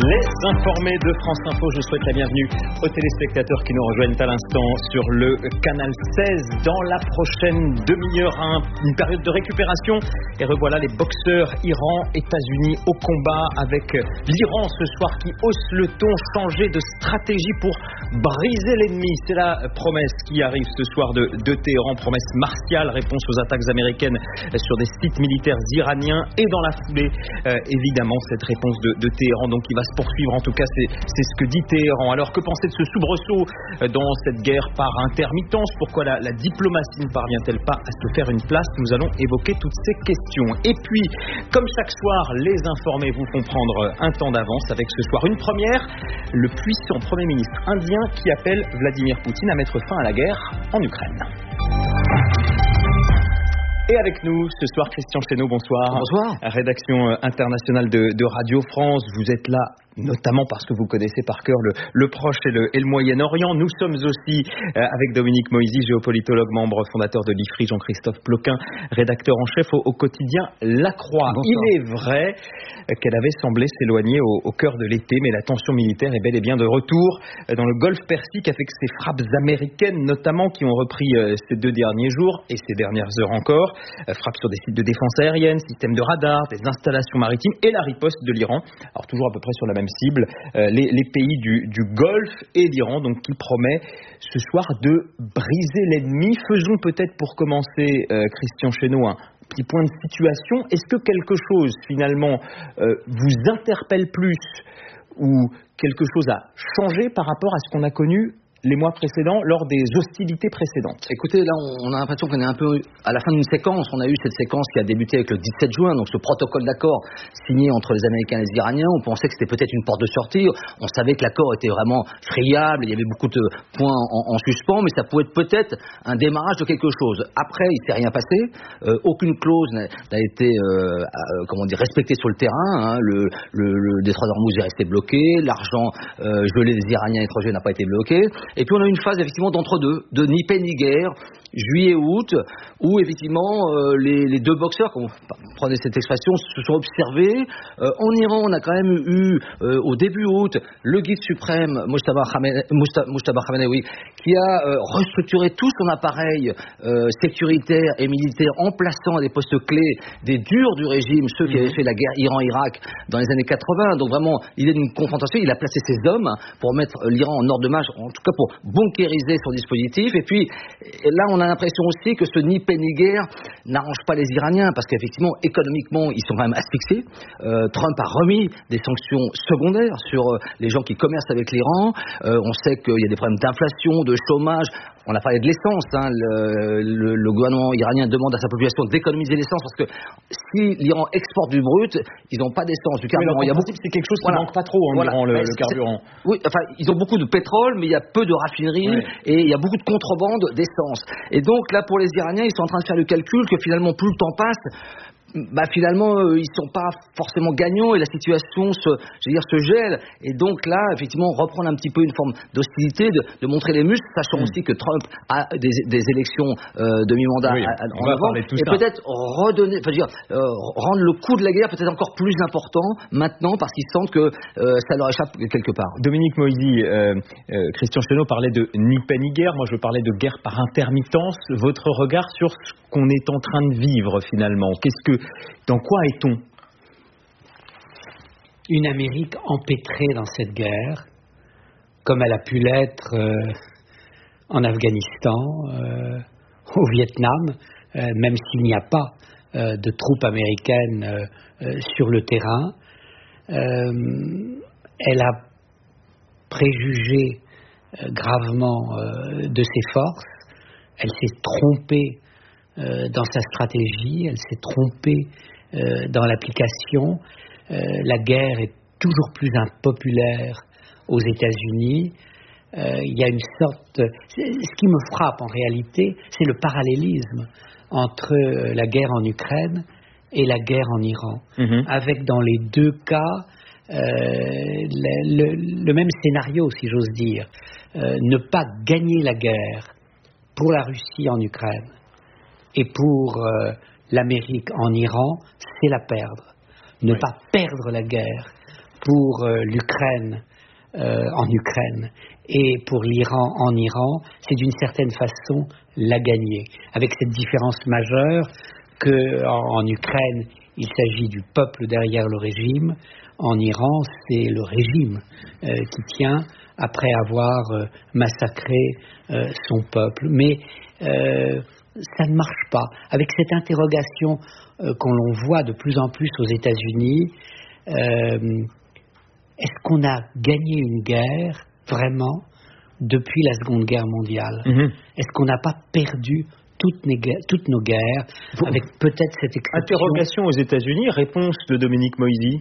Les informés de France Info, je souhaite la bienvenue aux téléspectateurs qui nous rejoignent à l'instant sur le canal 16. Dans la prochaine demi-heure, une période de récupération. Et revoilà les boxeurs Iran-États-Unis au combat avec l'Iran ce soir qui hausse le ton, changer de stratégie pour briser l'ennemi. C'est la promesse qui arrive ce soir de Téhéran, promesse martiale, réponse aux attaques américaines sur des sites militaires iraniens. Et dans la foulée, évidemment, cette réponse de Téhéran, donc qui va se poursuivre, en tout cas c'est ce que dit Téhéran. Alors que penser de ce soubresaut dans cette guerre par intermittence? Pourquoi la diplomatie ne parvient-elle pas à se faire une place? Nous allons évoquer toutes ces questions. Et puis, comme chaque soir, les informés vous font prendre un temps d'avance avec ce soir une première, le puissant Premier ministre indien qui appelle Vladimir Poutine à mettre fin à la guerre en Ukraine. Et avec nous ce soir, Christian Chesneau, bonsoir. Bonsoir. Rédaction internationale de Radio France. Vous êtes là notamment parce que vous connaissez par cœur le Proche et le Moyen-Orient. Nous sommes aussi avec Dominique Moisy, géopolitologue, membre fondateur de l'IFRI, Jean-Christophe Ploquin, rédacteur en chef au quotidien La Croix. Bonsoir. Il est vrai qu'elle avait semblé s'éloigner au cœur de l'été, mais la tension militaire est bel et bien de retour dans le Golfe Persique avec ces frappes américaines notamment qui ont repris ces 2 derniers jours et ces dernières heures encore. Frappes sur des sites de défense aérienne, systèmes de radar, des installations maritimes et la riposte de l'Iran. Alors toujours à peu près sur la même cible, les pays du Golfe et l'Iran, donc qui promet ce soir de briser l'ennemi. Faisons peut-être pour commencer, Christian Chesneau, un petit point de situation. Est-ce que quelque chose finalement vous interpelle plus ou quelque chose a changé par rapport à ce qu'on a connu les mois précédents, lors des hostilités précédentes? Écoutez, là, on a l'impression qu'on est un peu à la fin d'une séquence. On a eu cette séquence qui a débuté avec le 17 juin, donc ce protocole d'accord signé entre les Américains et les Iraniens. On pensait que c'était peut-être une porte de sortie. On savait que l'accord était vraiment friable, il y avait beaucoup de points en suspens, mais ça pouvait être peut-être un démarrage de quelque chose. Après, il ne s'est rien passé. Aucune clause n'a été respectée sur le terrain. Le détroit d'Ormuz est resté bloqué. L'argent gelé des Iraniens étrangers n'a pas été bloqué. Et puis on a une phase effectivement d'entre-deux, de ni paix ni guerre, juillet-août, où effectivement les 2 boxeurs, comme vous prenez cette expression, se sont observés. En Iran, on a quand même eu au début août le guide suprême Mojtaba Khamenei, qui a restructuré tout son appareil sécuritaire et militaire en plaçant à des postes clés des durs du régime, ceux qui avaient fait la guerre Iran-Irak dans les années 80. Donc vraiment, l'idée d'une confrontation, il a placé ses hommes pour mettre l'Iran en ordre de marche, en tout cas pour bunkériser son dispositif. Et puis là, on a l'impression aussi que ce ni paix ni guerre n'arrange pas les Iraniens, parce qu'effectivement, économiquement, ils sont quand même asphyxiés. Trump a remis des sanctions secondaires sur les gens qui commercent avec l'Iran. On sait qu'il y a des problèmes d'inflation, de chômage. On a parlé de l'essence. Le gouvernement iranien demande à sa population d'économiser l'essence, parce que si l'Iran exporte du brut, ils n'ont pas d'essence, du carburant. C'est quelque chose qui ne manque pas trop en Iran, le carburant. Oui, enfin, ils ont beaucoup de pétrole, mais il y a peu de raffineries et il y a beaucoup de contrebande d'essence. Et donc là, pour les Iraniens, ils sont en train de faire le calcul que finalement, plus le temps passe, finalement, ils ne sont pas forcément gagnants et la situation se gèle. Et donc là, effectivement, reprendre un petit peu une forme d'hostilité, de montrer les muscles, sachant aussi que Trump a des élections de mi-mandat en avant. Et peut-être rendre le coup de la guerre peut-être encore plus important maintenant, parce qu'ils sentent que ça leur échappe quelque part. Dominique Moisy, Christian Chesneau parlait de ni paix ni guerre. Moi, je parlais de guerre par intermittence. Votre regard sur ce qu'on est en train de vivre finalement, dans quoi est-on? Une Amérique empêtrée dans cette guerre, comme elle a pu l'être en Afghanistan, au Vietnam, même s'il n'y a pas de troupes américaines sur le terrain. Elle a préjugé gravement de ses forces. Elle s'est trompée dans sa stratégie, elle s'est trompée dans l'application. La guerre est toujours plus impopulaire aux États-Unis. Il y a une sorte... Ce qui me frappe en réalité, c'est le parallélisme entre la guerre en Ukraine et la guerre en Iran, avec dans les 2 cas le même scénario, si j'ose dire. Ne pas gagner la guerre pour la Russie en Ukraine et pour l'Amérique en Iran, c'est la perdre. Ne pas perdre la guerre pour l'Ukraine en Ukraine et pour l'Iran en Iran, c'est d'une certaine façon la gagner. Avec cette différence majeure qu'en Ukraine, il s'agit du peuple derrière le régime. En Iran, c'est le régime qui tient après avoir massacré son peuple. Mais ça ne marche pas. Avec cette interrogation qu'on voit de plus en plus aux États-Unis, est-ce qu'on a gagné une guerre vraiment depuis la Seconde Guerre mondiale? Est-ce qu'on n'a pas perdu toutes nos guerres, avec peut-être cette exception? Interrogation aux États-Unis, réponse de Dominique Moisy.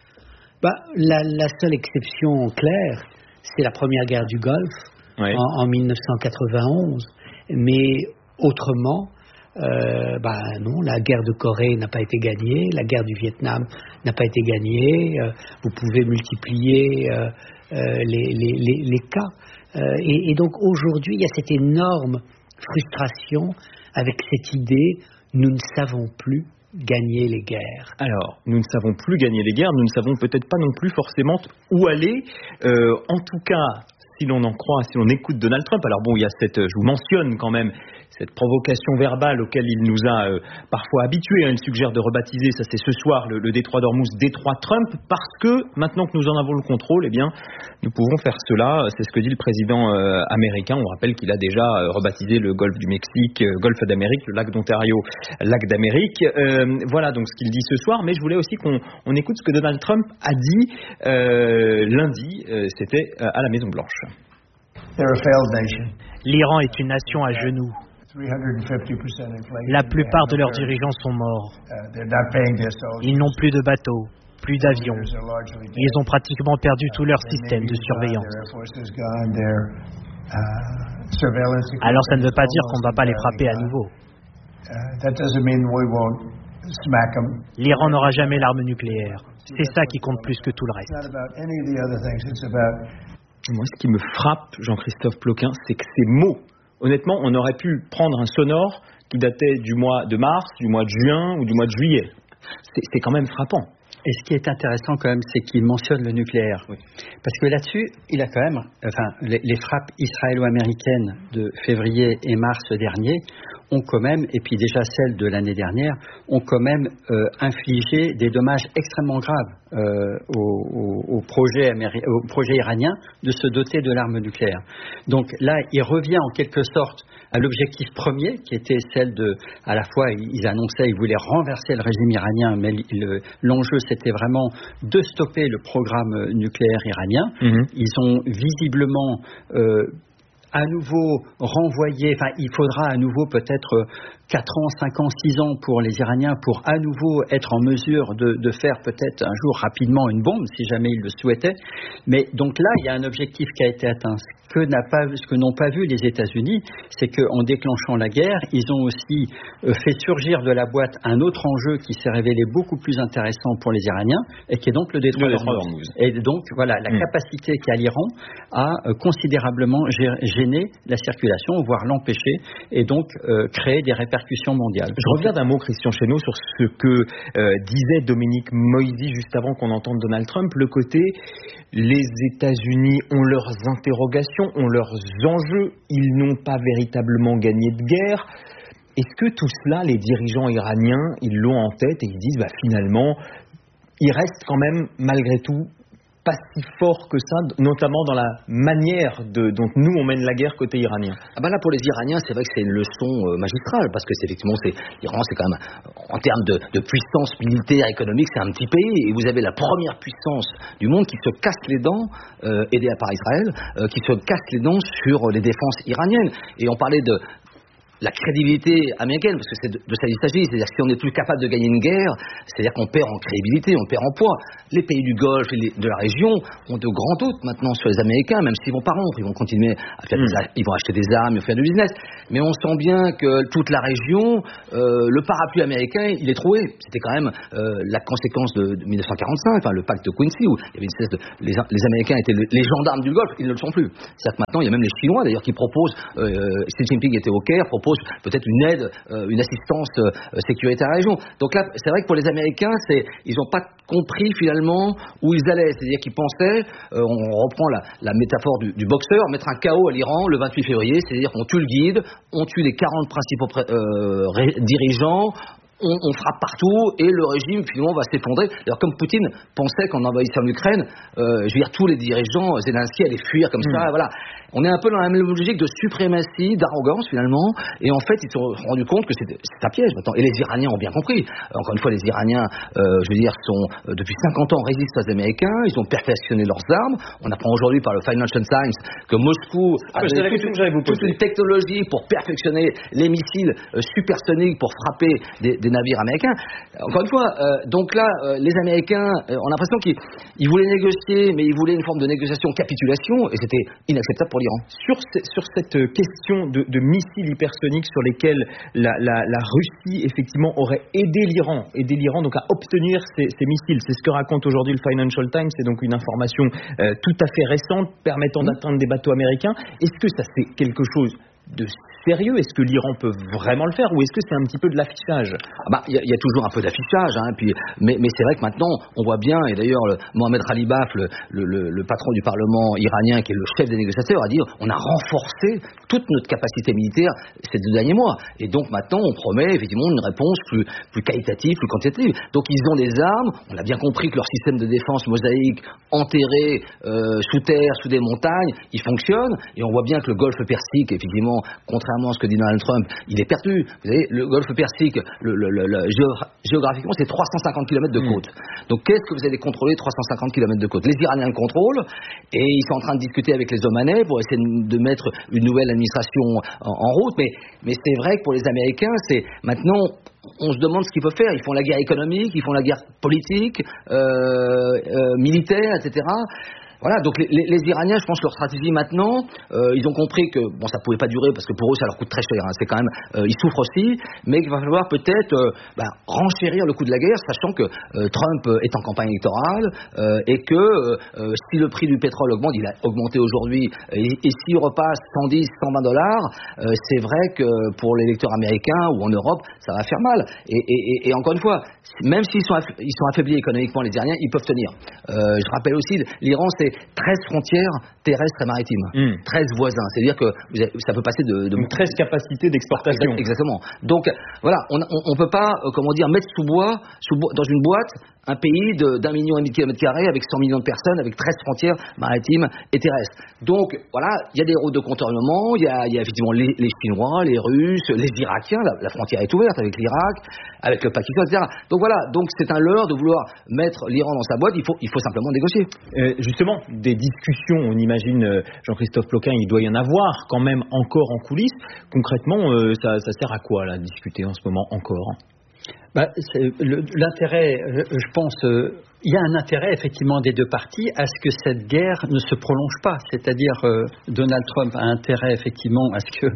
La seule exception claire, c'est la première guerre du Golfe en 1991. Mais autrement, non, la guerre de Corée n'a pas été gagnée, la guerre du Vietnam n'a pas été gagnée. Vous pouvez multiplier les cas. Et donc aujourd'hui, il y a cette énorme frustration avec cette idée, nous ne savons plus gagner les guerres. Alors, nous ne savons plus gagner les guerres, nous ne savons peut-être pas non plus forcément où aller. En tout cas, si l'on en croit, si l'on écoute Donald Trump, alors bon, il y a je vous mentionne quand même cette provocation verbale auquel il nous a parfois habitués. Il suggère de rebaptiser, ça c'est ce soir, le détroit d'Ormuz, détroit Trump, parce que maintenant que nous en avons le contrôle, eh bien, nous pouvons faire cela. C'est ce que dit le président américain. On rappelle qu'il a déjà rebaptisé le golfe du Mexique, golfe d'Amérique, le lac d'Ontario, lac d'Amérique. Voilà donc ce qu'il dit ce soir. Mais je voulais aussi qu'on écoute ce que Donald Trump a dit lundi. C'était à la Maison Blanche. L'Iran est une nation à genoux. La plupart de leurs dirigeants sont morts. Ils n'ont plus de bateaux, plus d'avions. Ils ont pratiquement perdu tout leur système de surveillance. Alors ça ne veut pas dire qu'on ne va pas les frapper à nouveau. L'Iran n'aura jamais l'arme nucléaire. C'est ça qui compte plus que tout le reste. Moi, ce qui me frappe, Jean-Christophe Ploquin, c'est que ces mots, honnêtement, on aurait pu prendre un sonore qui datait du mois de mars, du mois de juin ou du mois de juillet. C'est quand même frappant. Et ce qui est intéressant quand même, c'est qu'il mentionne le nucléaire. Oui. Parce que là-dessus, il a quand même, les frappes israélo-américaines de février et mars dernier ont quand même, et puis déjà celles de l'année dernière, ont quand même infligé des dommages extrêmement graves au projet iranien de se doter de l'arme nucléaire. Donc là, il revient en quelque sorte à l'objectif premier, qui était celle de, à la fois, ils annonçaient, ils voulaient renverser le régime iranien, mais l'enjeu, c'était vraiment de stopper le programme nucléaire iranien. Ils ont visiblement à nouveau renvoyer, il faudra à nouveau peut-être 4 ans, 5 ans, 6 ans pour les Iraniens pour à nouveau être en mesure de faire peut-être un jour rapidement une bombe, si jamais ils le souhaitaient. Mais donc là, il y a un objectif qui a été atteint. Ce que n'ont pas vu les États-Unis, c'est qu'en déclenchant la guerre, ils ont aussi fait surgir de la boîte un autre enjeu qui s'est révélé beaucoup plus intéressant pour les Iraniens, et qui est donc le détroit d'Ormuz. Et donc, voilà, la capacité qu'a l'Iran à considérablement gêner la circulation, voire l'empêcher, et donc créer des répercussions mondiales. Je reviens d'un mot, Christian Chesneau, sur ce que disait Dominique Moisy juste avant qu'on entende Donald Trump, le côté les États-Unis ont leurs interrogations, ont leurs enjeux, ils n'ont pas véritablement gagné de guerre. Est-ce que tout cela, les dirigeants iraniens, ils l'ont en tête et ils disent finalement, ils restent quand même malgré tout pas si fort que ça, notamment dans la manière dont nous on mène la guerre côté iranien. Là pour les Iraniens, c'est vrai que c'est une leçon magistrale, parce que effectivement l'Iran c'est quand même, en termes de puissance militaire, économique, c'est un petit pays, et vous avez la première puissance du monde qui se casse les dents, aidée par Israël, qui se casse les dents sur les défenses iraniennes. Et on parlait de la crédibilité américaine, parce que c'est de ça il s'agit, c'est-à-dire que si on n'est plus capable de gagner une guerre, c'est-à-dire qu'on perd en crédibilité, on perd en poids. Les pays du Golfe et de la région ont de grands doutes maintenant sur les Américains, même s'ils vont pas rompre, ils vont continuer à faire ils vont acheter des armes, ils vont faire du business. Mais on sent bien que toute la région, le parapluie américain, il est troué. C'était quand même la conséquence de 1945, le pacte de Quincy, où il y avait une espèce de les Américains étaient les gendarmes du Golfe, ils ne le sont plus. C'est-à-dire que maintenant, il y a même les Chinois d'ailleurs qui proposent, Xi Jinping était au Caire, propose peut-être une aide, une assistance sécuritaire à la région. Donc là, c'est vrai que pour les Américains, ils n'ont pas compris finalement où ils allaient. C'est-à-dire qu'ils pensaient, on reprend la métaphore du boxeur, mettre un KO à l'Iran le 28 février, c'est-à-dire qu'on tue le guide, on tue les 40 principaux dirigeants, on frappe partout et le régime finalement va s'effondrer. D'ailleurs, comme Poutine pensait qu'en envahissant l'Ukraine, je veux dire, tous les dirigeants, Zelensky allait fuir comme ça, voilà. On est un peu dans la même logique de suprématie, d'arrogance finalement, et en fait ils se sont rendus compte que c'est un piège maintenant. Et les Iraniens ont bien compris. Encore une fois, les Iraniens, je veux dire, depuis 50 ans résistent aux Américains, ils ont perfectionné leurs armes. On apprend aujourd'hui par le Financial Times que Moscou a toute une technologie pour perfectionner les missiles supersoniques pour frapper des navires américains. Encore une fois, donc là, les Américains, on a l'impression qu'ils voulaient négocier, mais ils voulaient une forme de négociation capitulation, et c'était inacceptable pour l'Iran. Sur cette question de missiles hypersoniques sur lesquels la Russie effectivement aurait aidé l'Iran donc à obtenir ces missiles, c'est ce que raconte aujourd'hui le Financial Times, c'est donc une information tout à fait récente permettant d'atteindre des bateaux américains. Est-ce que ça c'est quelque chose de sérieux? Est-ce que l'Iran peut vraiment le faire ou est-ce que c'est un petit peu de l'affichage? Il y a toujours un peu d'affichage, mais c'est vrai que maintenant on voit bien, et d'ailleurs Mohamed Khalibaf, le patron du Parlement iranien qui est le chef des négociateurs, a dit on a renforcé toute notre capacité militaire ces 2 derniers mois, et donc maintenant on promet effectivement une réponse plus qualitative, plus quantitative. Donc ils ont des armes, on a bien compris que leur système de défense mosaïque enterré sous terre, sous des montagnes, il fonctionne, et on voit bien que le golfe Persique effectivement, contrairement à ce que dit Donald Trump, il est perdu. Vous savez, le golfe Persique, géographiquement, c'est 350 km de côte. Donc, qu'est-ce que vous allez contrôler 350 km de côte? Les Iraniens le contrôlent et ils sont en train de discuter avec les Omanais pour essayer de mettre une nouvelle administration en route. Mais c'est vrai que pour les Américains, c'est maintenant, on se demande ce qu'ils peuvent faire. Ils font la guerre économique, ils font la guerre politique, militaire, etc. Voilà, donc les Iraniens, je pense que leur stratégie maintenant, ils ont compris que bon, ça pouvait pas durer parce que pour eux ça leur coûte très cher. C'est quand même, ils souffrent aussi, mais qu'il va falloir peut-être renchérir le coût de la guerre, sachant que Trump est en campagne électorale et que si le prix du pétrole augmente, il a augmenté aujourd'hui, et s'il repasse 110, 120 $, c'est vrai que pour les électeurs américains ou en Europe, ça va faire mal. Et encore une fois, même s'ils sont affaiblis économiquement, les Iraniens, ils peuvent tenir. Je rappelle aussi, l'Iran c'est 13 frontières terrestres et maritimes, 13 voisins, c'est-à-dire que ça peut passer de 13 capacités d'exportation. Exactement. Donc voilà, on peut pas mettre dans une boîte un pays d'1,5 million de kilomètres carrés avec 100 millions de personnes, avec 13 frontières maritimes et terrestres. Donc voilà, il y a des routes de contournement, il y a effectivement les Chinois, les Russes, les Irakiens, la frontière est ouverte avec l'Irak, avec le Pakistan, etc. Donc voilà, donc c'est un leurre de vouloir mettre l'Iran dans sa boîte, il faut simplement négocier. Justement, des discussions, on imagine, Jean-Christophe Ploquin, il doit y en avoir quand même encore en coulisses. Concrètement, ça sert à quoi là, discuter en ce moment encore? L'intérêt, je pense, il y a un intérêt effectivement des 2 parties à ce que cette guerre ne se prolonge pas. C'est-à-dire, Donald Trump a intérêt effectivement à ce que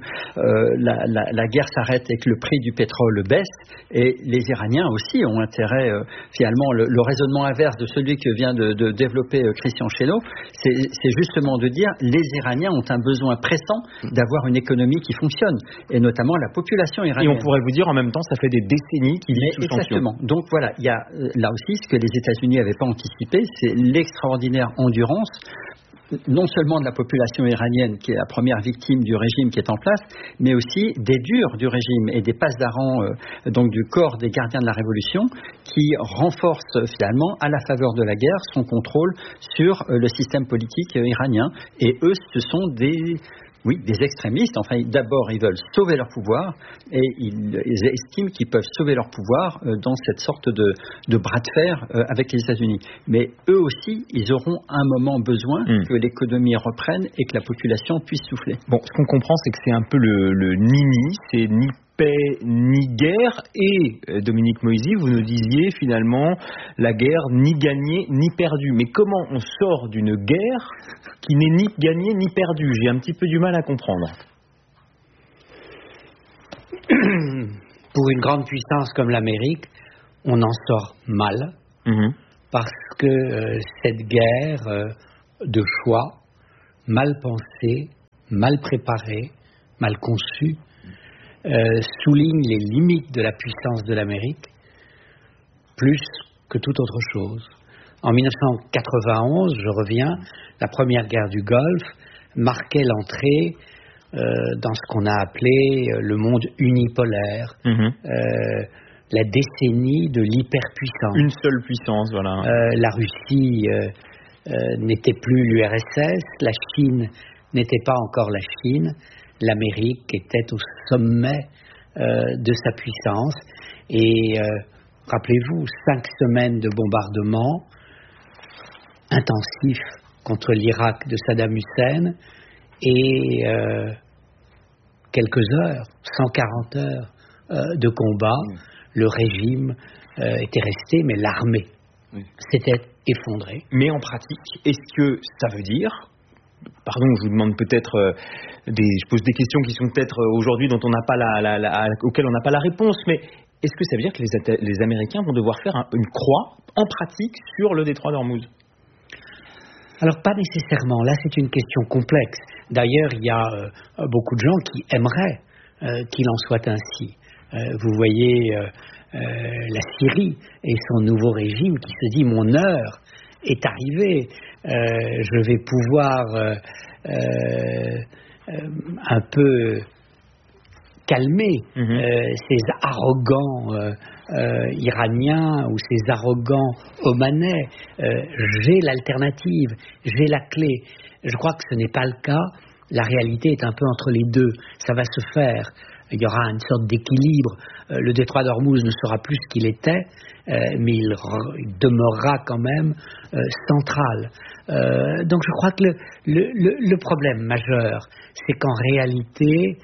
la guerre s'arrête et que le prix du pétrole baisse. Et les Iraniens aussi ont intérêt, finalement, le raisonnement inverse de celui que vient de développer Christian Chesneau, c'est justement de dire les Iraniens ont un besoin pressant d'avoir une économie qui fonctionne, et notamment la population iranienne. Et on pourrait vous dire en même temps, ça fait des décennies qu'il est sous sanction. Exactement. Donc voilà, il y a là aussi ce que les États-Unis n'avaient pas anticipé, c'est l'extraordinaire endurance non seulement de la population iranienne qui est la première victime du régime qui est en place, mais aussi des durs du régime et des passedarans donc du corps des gardiens de la révolution qui renforcent finalement à la faveur de la guerre son contrôle sur le système politique iranien. Et eux, ce sont des extrémistes. Enfin, d'abord, ils veulent sauver leur pouvoir et ils estiment qu'ils peuvent sauver leur pouvoir dans cette sorte de bras de fer avec les États-Unis. Mais eux aussi, ils auront un moment besoin que l'économie reprenne et que la population puisse souffler. Bon, ce qu'on comprend, c'est que c'est un peu le ni-ni, c'est ni paix ni guerre, et Dominique Moïsi, vous nous disiez finalement la guerre ni gagnée ni perdue. Mais comment on sort d'une guerre qui n'est ni gagnée ni perdue? J'ai un petit peu du mal à comprendre. Pour une grande puissance comme l'Amérique, on en sort mal, parce que cette guerre de choix, mal pensée, mal préparée, mal conçue, souligne les limites de la puissance de l'Amérique, plus que toute autre chose. En 1991, je reviens, la première guerre du Golfe marquait l'entrée dans ce qu'on a appelé le monde unipolaire, la décennie de l'hyperpuissance. Une seule puissance, voilà. La Russie n'était plus l'URSS, la Chine n'était pas encore la Chine, l'Amérique était au sommet de sa puissance. Et rappelez-vous, 5 semaines de bombardement intensif contre l'Irak de Saddam Hussein et quelques heures, 140 heures de combat. Le régime était resté, mais l'armée s'était effondrée. Mais en pratique, est-ce que ça veut dire, pardon, je vous demande peut-être je pose des questions qui sont peut-être aujourd'hui dont on n'a pas auxquelles on n'a pas la réponse, mais est-ce que ça veut dire que les Américains vont devoir faire une croix en pratique sur le détroit d'Ormuz? Alors pas nécessairement, là c'est une question complexe. D'ailleurs, il y a beaucoup de gens qui aimeraient qu'il en soit ainsi. Vous voyez la Syrie et son nouveau régime qui se dit « mon heure est arrivée, je vais pouvoir un peu calmer ces arrogants iraniens ou ces arrogants omanais. J'ai l'alternative, j'ai la clé. » Je crois que ce n'est pas le cas. La réalité est un peu entre les deux. Ça va se faire. Il y aura une sorte d'équilibre. Le détroit d'Ormuz ne sera plus ce qu'il était, mais il demeurera quand même central. Donc je crois que le problème majeur, c'est qu'en réalité,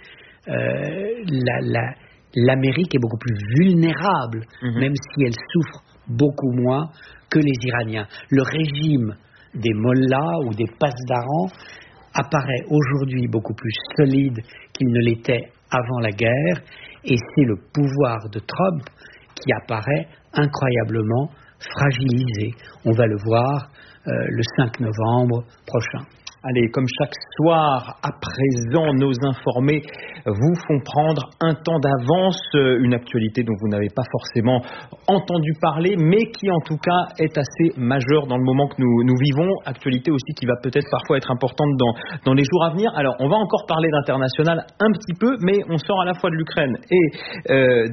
l'Amérique est beaucoup plus vulnérable, même si elle souffre beaucoup moins que les Iraniens. Le régime des mollahs ou des pasdarans apparaît aujourd'hui beaucoup plus solide qu'il ne l'était avant la guerre, et c'est le pouvoir de Trump qui apparaît incroyablement fragilisé. On va le voir le 5 novembre prochain. Allez, comme chaque soir, à présent, nos informés vous font prendre un temps d'avance, une actualité dont vous n'avez pas forcément entendu parler, mais qui en tout cas est assez majeure dans le moment que nous vivons. Actualité aussi qui va peut-être parfois être importante dans les jours à venir. Alors, on va encore parler d'international un petit peu, mais on sort à la fois de l'Ukraine et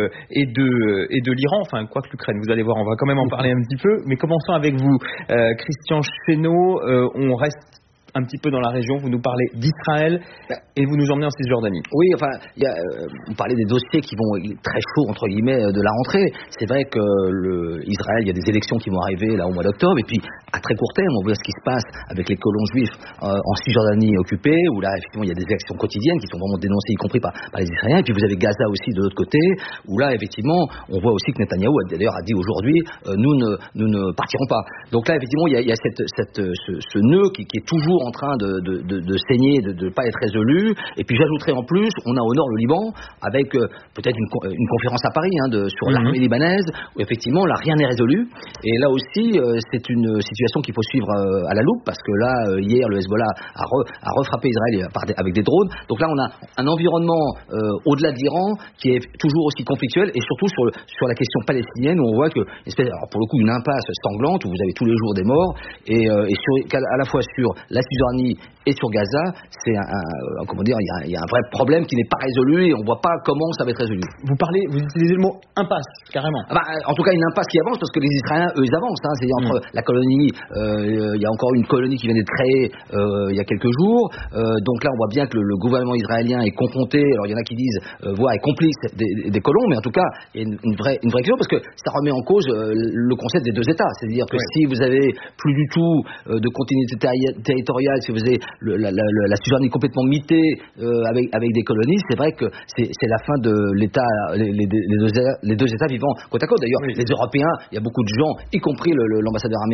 de l'Iran. Enfin, quoi que l'Ukraine, vous allez voir, on va quand même en parler un petit peu. Mais commençons avec vous, Christian Chesneau. On reste un petit peu dans la région, vous nous parlez d'Israël et vous nous emmenez en Cisjordanie. Oui, enfin, vous parlez des dossiers qui vont très chauds, entre guillemets, de la rentrée. C'est vrai que Israël, il y a des élections qui vont arriver là au mois d'octobre, et puis à très court terme, on voit ce qui se passe avec les colons juifs en Cisjordanie occupée, où là, effectivement, il y a des actions quotidiennes qui sont vraiment dénoncées, y compris par les Israéliens. Et puis vous avez Gaza aussi de l'autre côté, où là, effectivement, on voit aussi que Netanyahou d'ailleurs a dit aujourd'hui, nous ne partirons pas. Donc là, effectivement, il y a ce nœud qui est toujours en train de saigner, de ne pas être résolu. Et puis j'ajouterai en plus, on a au nord le Liban, avec peut-être une conférence à Paris sur l'armée libanaise, où effectivement là rien n'est résolu. Et là aussi, c'est une situation qu'il faut suivre à la loupe, parce que là, hier, le Hezbollah a refrappé Israël avec des drones. Donc là, on a un environnement au-delà de l'Iran qui est toujours aussi conflictuel, et surtout sur la question palestinienne, où on voit que, alors pour le coup, une impasse sanglante, où vous avez tous les jours des morts, et à la fois sur la Cisjordanie et sur Gaza, c'est il y a un vrai problème qui n'est pas résolu, et on ne voit pas comment ça va être résolu. Vous utilisez le mot impasse, carrément. En tout cas, une impasse qui avance, parce que les Israéliens, eux, ils avancent. C'est-à-dire entre la colonie, il y a encore une colonie qui vient d'être créée il y a quelques jours. Donc là, on voit bien que le gouvernement israélien est confronté. Alors il y en a qui disent, est complice des colons, mais en tout cas, il y a une vraie question, parce que ça remet en cause le concept des deux États. C'est-à-dire que si vous avez plus du tout de continuité territoriale, si vous avez la Cisjordanie complètement mitée avec des colonies, c'est vrai que c'est la fin de l'État, les deux États vivant côte à côte. D'ailleurs, les Européens, il y a beaucoup de gens, y compris l'ambassadeur américain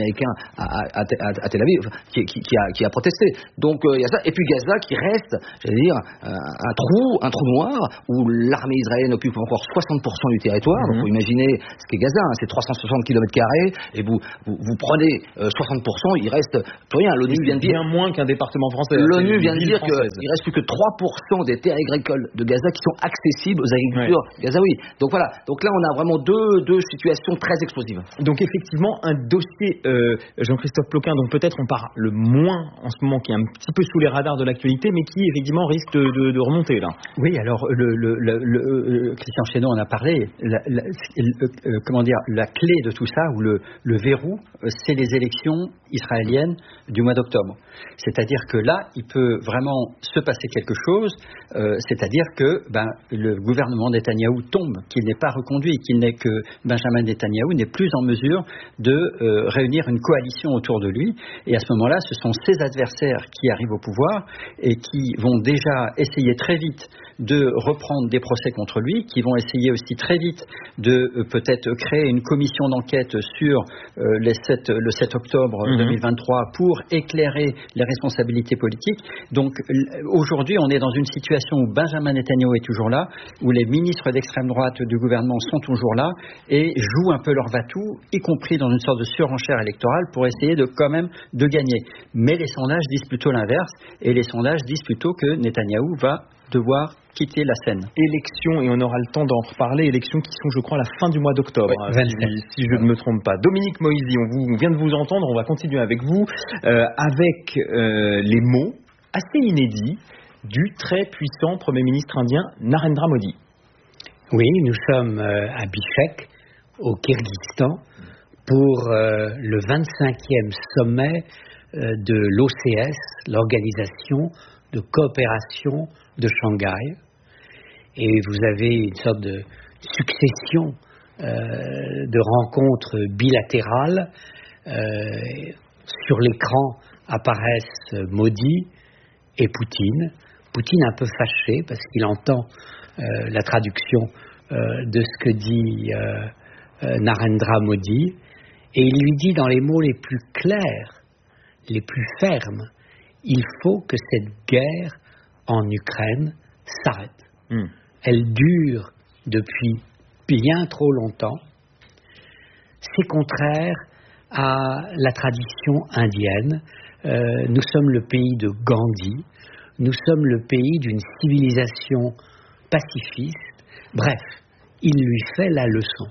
à Tel Aviv, qui a protesté. Donc il y a ça. Et puis Gaza qui reste, j'allais dire, un trou noir où l'armée israélienne occupe encore 60% du territoire. Donc vous imaginez ce qu'est Gaza, c'est 360 km² et vous prenez 60%, il reste plus rien. L'ONU vient de dire bien moins qu'un département français. L'ONU vient de dire qu'il reste plus que 3% des terres agricoles de Gaza qui sont accessibles aux agriculteurs gazaouis. Donc voilà. Donc là, on a vraiment deux situations très explosives. Donc effectivement, un dossier, Jean-Christophe Ploquin, dont peut-être on parle le moins en ce moment, qui est un petit peu sous les radars de l'actualité, mais qui effectivement risque de remonter là. Oui, alors Christian Chesneau en a parlé. Comment dire, la clé de tout ça, ou le verrou, c'est les élections israéliennes du mois d'octobre. C'est-à-dire que là, il peut vraiment se passer quelque chose, c'est-à-dire que le gouvernement Netanyahou tombe, qu'il n'est pas reconduit, que Benjamin Netanyahou n'est plus en mesure de réunir une coalition autour de lui. Et à ce moment-là, ce sont ses adversaires qui arrivent au pouvoir et qui vont déjà essayer très vite de reprendre des procès contre lui, qui vont essayer aussi très vite de peut-être créer une commission d'enquête sur le 7 octobre 2023 pour éclairer les responsabilités politiques. Donc aujourd'hui, on est dans une situation où Benjamin Netanyahou est toujours là, où les ministres d'extrême droite du gouvernement sont toujours là et jouent un peu leur va-tout, y compris dans une sorte de surenchère électorale pour essayer quand même de gagner. Mais les sondages disent plutôt l'inverse, et les sondages disent plutôt que Netanyahou va devoir quitter la scène. Élections, et on aura le temps d'en reparler, élections qui sont, je crois, à la fin du mois d'octobre, si je ne me trompe pas. Dominique Moïsi, on vient de vous entendre, on va continuer avec vous, avec les mots assez inédits du très puissant Premier ministre indien Narendra Modi. Oui, nous sommes à Bishkek, au Kirghizistan, pour le 25e sommet de l'OCS, l'Organisation de coopération de Shanghai. Et vous avez une sorte de succession de rencontres bilatérales. Sur l'écran apparaissent Modi et Poutine. Poutine un peu fâché parce qu'il entend la traduction de ce que dit Narendra Modi, et il lui dit dans les mots les plus clairs, les plus fermes, il faut que cette guerre en Ukraine s'arrête. Elle dure depuis bien trop longtemps. C'est contraire à la tradition indienne. Nous sommes le pays de Gandhi. Nous sommes le pays d'une civilisation pacifiste. Bref, il lui fait la leçon.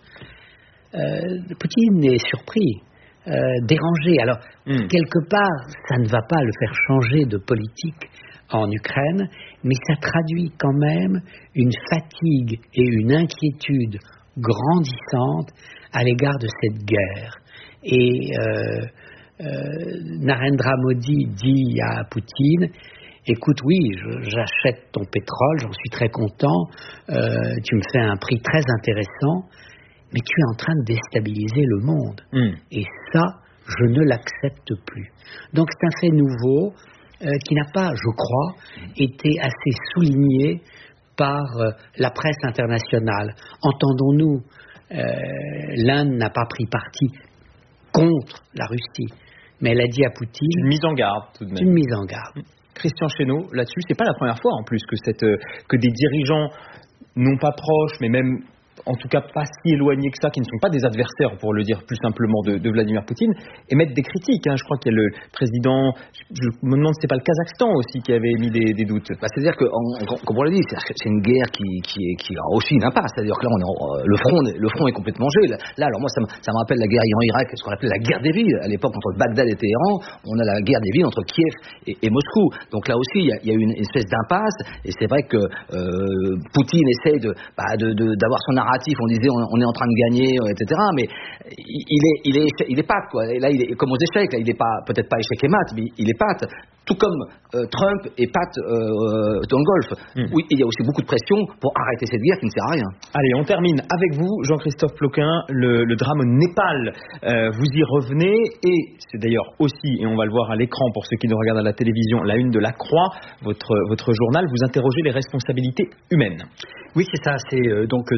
Poutine est surpris, dérangé. Alors, quelque part, ça ne va pas le faire changer de politique en Ukraine, mais ça traduit quand même une fatigue et une inquiétude grandissante à l'égard de cette guerre. Et Narendra Modi dit à Poutine: écoute, oui, j'achète ton pétrole, j'en suis très content, tu me fais un prix très intéressant, mais tu es en train de déstabiliser le monde. Et ça, je ne l'accepte plus. Donc c'est un fait nouveau qui n'a pas, je crois, été assez souligné par la presse internationale. Entendons-nous, l'Inde n'a pas pris parti contre la Russie, mais elle a dit à Poutine... Une mise en garde, tout de même. Une mise en garde. Christian Chesneau, là-dessus, c'est pas la première fois en plus que des dirigeants, non pas proches, mais même en tout cas pas si éloignés que ça, qui ne sont pas des adversaires, pour le dire plus simplement, de Vladimir Poutine, émettent des critiques. Je crois qu'il y a le président, je me demande si c'est pas le Kazakhstan aussi qui avait émis des doutes. C'est-à-dire que, comme on l'a dit, c'est une guerre qui a aussi une impasse. C'est-à-dire que là, le front est complètement gelé. Là, alors moi, ça me rappelle la guerre Iran-Irak, ce qu'on appelait la guerre des villes. À l'époque, entre Bagdad et Téhéran, on a la guerre des villes entre Kiev et Moscou. Donc là aussi, il y a une espèce d'impasse. Et c'est vrai que Poutine essaie d'avoir son narratif. On disait on est en train de gagner, etc. Mais il est pâte, quoi. Et là, il est comme aux échecs. Là, il est pas, peut-être pas échec et mat, mais il est pâte. Tout comme Trump est pâte dans le golf. Oui, il y a aussi beaucoup de pression pour arrêter cette guerre qui ne sert à rien. Allez, on termine avec vous, Jean-Christophe Ploquin, le drame au Népal. Vous y revenez, et c'est d'ailleurs aussi, et on va le voir à l'écran pour ceux qui nous regardent à la télévision, la une de La Croix, votre journal, vous interrogez les responsabilités humaines. Oui, c'est ça. C'est donc dans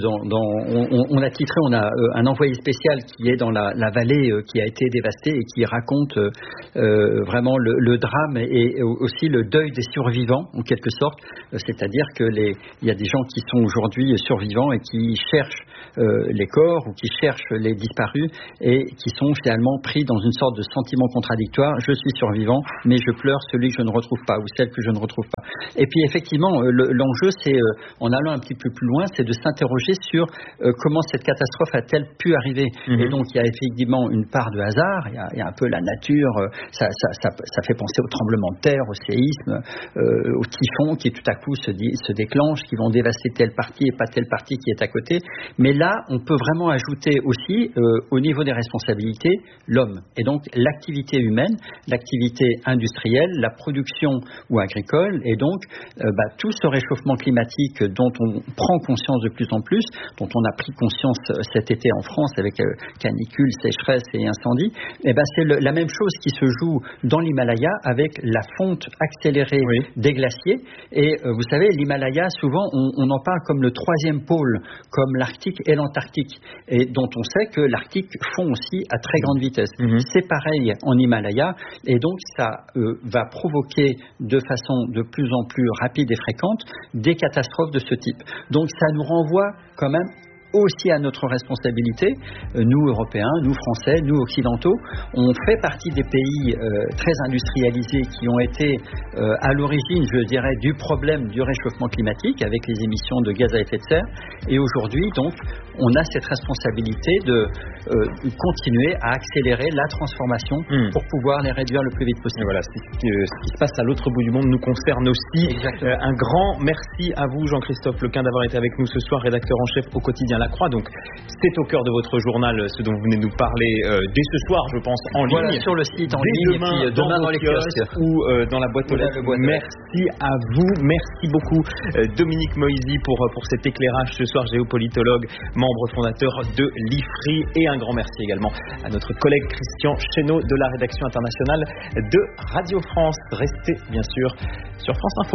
on a titré, on a un envoyé spécial qui est dans la vallée qui a été dévastée et qui raconte vraiment le drame et aussi le deuil des survivants en quelque sorte. C'est-à-dire que il y a des gens qui sont aujourd'hui survivants et qui cherchent les corps ou qui cherchent les disparus et qui sont finalement pris dans une sorte de sentiment contradictoire. Je suis survivant, mais je pleure celui que je ne retrouve pas ou celle que je ne retrouve pas. Et puis effectivement, l'enjeu, c'est, en allant un petit peu plus loin, c'est de s'interroger sur comment cette catastrophe a-t-elle pu arriver. Et donc il y a effectivement une part de hasard, il y a un peu la nature, ça fait penser au tremblement de terre, au séisme, au typhon qui tout à coup se déclenchent, qui vont dévaster telle partie et pas telle partie qui est à côté. Mais là, on peut vraiment ajouter aussi, au niveau des responsabilités, l'homme. Et donc l'activité humaine, l'activité industrielle, la production ou agricole, et donc tout ce réchauffement climatique dont on prend conscience de plus en plus, dont on a pris conscience cet été en France avec canicule, sécheresse et incendie, c'est la même chose qui se joue dans l'Himalaya avec la fonte accélérée des glaciers. Et vous savez, l'Himalaya, souvent, on en parle comme le troisième pôle, comme l'Arctique et l'Antarctique, et dont on sait que l'Arctique fond aussi à très grande vitesse. C'est pareil en Himalaya, et donc ça va provoquer de façon de plus en plus rapide et fréquente des catastrophes de ce type. Donc ça nous renvoie quand même aussi à notre responsabilité, nous Européens, nous Français, nous Occidentaux. On fait partie des pays très industrialisés qui ont été à l'origine, je dirais, du problème du réchauffement climatique avec les émissions de gaz à effet de serre. Et aujourd'hui, donc, on a cette responsabilité de continuer à accélérer la transformation pour pouvoir les réduire le plus vite possible. Et voilà, ce qui se passe à l'autre bout du monde nous concerne aussi. Un grand merci à vous, Jean-Christophe Lequin, d'avoir été avec nous ce soir, rédacteur en chef au quotidien La Croix. Donc c'est au cœur de votre journal, ce dont vous venez de nous parler dès ce soir, je pense, en ligne. Sur le site, en ligne, demain, et puis demain dans les kiosques ou dans la boîte aux lettres. Merci à vous, merci beaucoup Dominique Moisy pour cet éclairage ce soir, géopolitologue, membre fondateur de l'IFRI, et un grand merci également à notre collègue Christian Chesneau de la rédaction internationale de Radio France. Restez bien sûr sur France Info.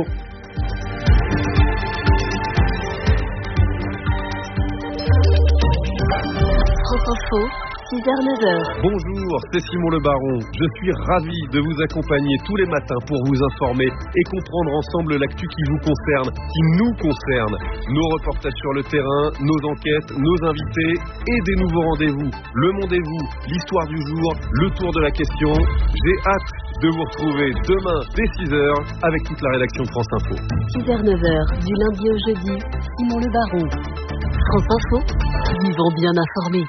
France Info, 6h-9h. Bonjour, c'est Simon Le Baron. Je suis ravi de vous accompagner tous les matins pour vous informer et comprendre ensemble l'actu qui vous concerne, qui nous concerne. Nos reportages sur le terrain, nos enquêtes, nos invités et des nouveaux rendez-vous. Le Monde et vous, l'histoire du jour, le tour de la question. J'ai hâte de vous retrouver demain dès 6h avec toute la rédaction de France Info. 6h-9h, du lundi au jeudi, Simon Le Baron. France Info, vivons bien informés.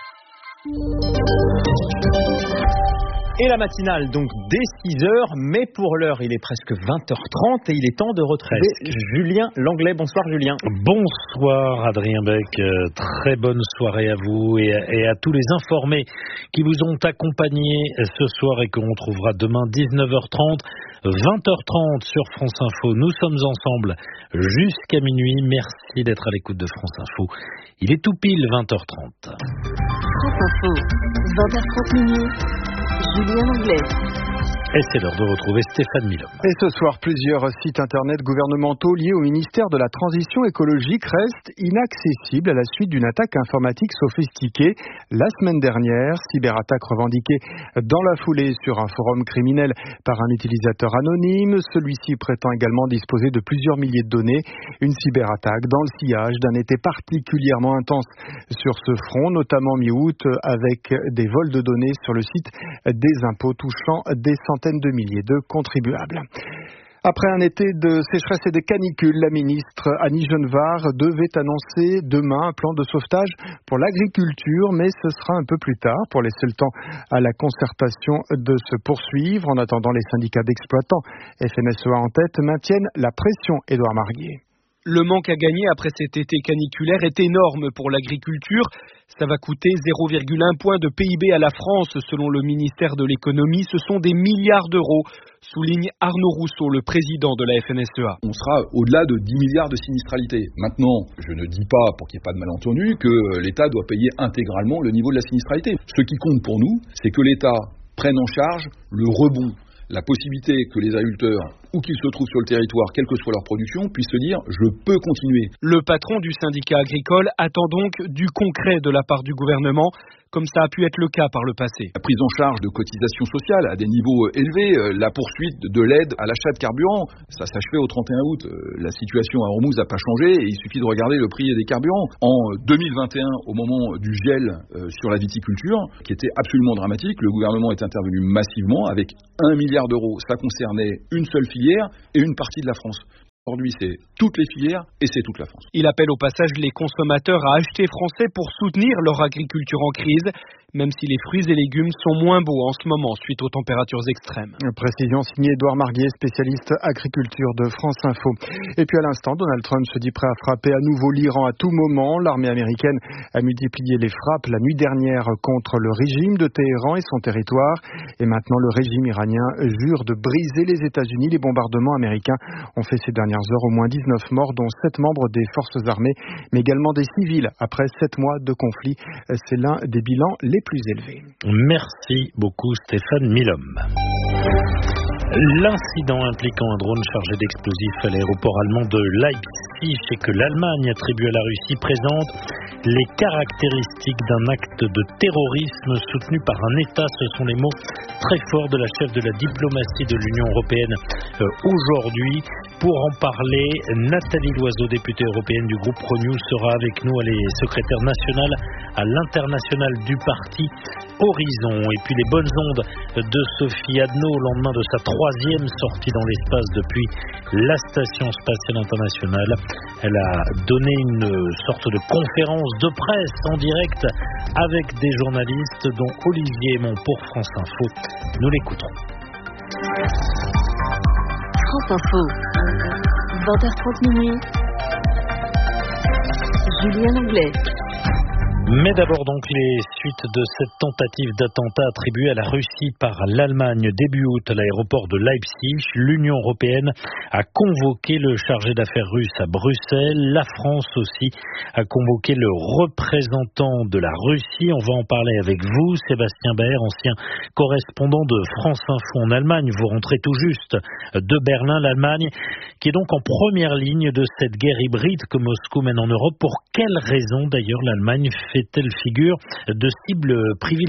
Et la matinale, donc dès 6h, mais pour l'heure, il est presque 20h30 et il est temps de retrouver Julien Langlais. Bonsoir Julien. Bonsoir Adrien Beck, très bonne soirée à vous et à tous les informés qui vous ont accompagnés ce soir et que l'on trouvera demain 19h30, 20h30 sur France Info. Nous sommes ensemble jusqu'à minuit. Merci d'être à l'écoute de France Info. Il est tout pile 20h30. France Info, 20h30 minuit. Julien Langlais. Et c'est l'heure de retrouver Stéphane Milhomme. Et ce soir, plusieurs sites internet gouvernementaux liés au ministère de la Transition écologique restent inaccessibles à la suite d'une attaque informatique sophistiquée. La semaine dernière, cyberattaque revendiquée dans la foulée sur un forum criminel par un utilisateur anonyme. Celui-ci prétend également disposer de plusieurs milliers de données. Une cyberattaque dans le sillage d'un été particulièrement intense sur ce front, notamment mi-août, avec des vols de données sur le site des impôts touchant des centaines de milliers de contribuables. Après un été de sécheresse et de canicule, la ministre Annie Genevard devait annoncer demain un plan de sauvetage pour l'agriculture, mais ce sera un peu plus tard pour laisser le temps à la concertation de se poursuivre. En attendant, les syndicats d'exploitants, FNSEA en tête, maintiennent la pression. Édouard Marguier. Le manque à gagner après cet été caniculaire est énorme pour l'agriculture. Ça va coûter 0,1 point de PIB à la France, selon le ministère de l'économie. Ce sont des milliards d'euros, souligne Arnaud Rousseau, le président de la FNSEA. On sera au-delà de 10 milliards de sinistralité. Maintenant, je ne dis pas, pour qu'il n'y ait pas de malentendu, que l'État doit payer intégralement le niveau de la sinistralité. Ce qui compte pour nous, c'est que l'État prenne en charge le rebond, la possibilité que les agriculteurs où qu'ils se trouvent sur le territoire, quelle que soit leur production, puissent se dire « je peux continuer ». Le patron du syndicat agricole attend donc du concret de la part du gouvernement, comme ça a pu être le cas par le passé. La prise en charge de cotisations sociales à des niveaux élevés, la poursuite de l'aide à l'achat de carburant, ça s'achevait au 31 août. La situation à Hormuz n'a pas changé et il suffit de regarder le prix des carburants. En 2021, au moment du gel sur la viticulture, qui était absolument dramatique, le gouvernement est intervenu massivement avec 1 milliard d'euros. Ça concernait une seule filière et une partie de la France. Aujourd'hui, c'est toutes les filières et c'est toute la France. Il appelle au passage les consommateurs à acheter français pour soutenir leur agriculture en crise, même si les fruits et légumes sont moins beaux en ce moment suite aux températures extrêmes. Précision signée Édouard Marguier, spécialiste agriculture de France Info. Et puis à l'instant, Donald Trump se dit prêt à frapper à nouveau l'Iran à tout moment. L'armée américaine a multiplié les frappes la nuit dernière contre le régime de Téhéran et son territoire. Et maintenant, le régime iranien jure de briser les États-Unis. Les bombardements américains ont fait ces dernières heures au moins 19 morts, dont 7 membres des forces armées, mais également des civils. Après 7 mois de conflit, c'est l'un des bilans les plus élevés. Merci beaucoup Stéphane Milhomme. L'incident impliquant un drone chargé d'explosifs à l'aéroport allemand de Leipzig et que l'Allemagne attribue à la Russie présente les caractéristiques d'un acte de terrorisme soutenu par un État. Ce sont les mots très forts de la chef de la diplomatie de l'Union européenne aujourd'hui. Pour en parler, Nathalie Loiseau, députée européenne du groupe ProNews, sera avec nous. Elle est secrétaire nationale à l'international du parti Horizon. Et puis les bonnes ondes de Sophie Adno au lendemain de sa 3e sortie dans l'espace depuis la Station spatiale internationale. Elle a donné une sorte de conférence de presse en direct avec des journalistes dont Olivier Aymon pour France Info. Nous l'écoutons. France Info, 20h30 minuit. Julien Langlais. Mais d'abord donc les suites de cette tentative d'attentat attribuée à la Russie par l'Allemagne début août à l'aéroport de Leipzig. L'Union européenne a convoqué le chargé d'affaires russe à Bruxelles. La France aussi a convoqué le représentant de la Russie. On va en parler avec vous, Sébastien Baer, ancien correspondant de France Info en Allemagne. Vous rentrez tout juste de Berlin, l'Allemagne, qui est donc en première ligne de cette guerre hybride que Moscou mène en Europe. Pour quelles raisons d'ailleurs l'Allemagne fait-elle figure de cible privilégiée ?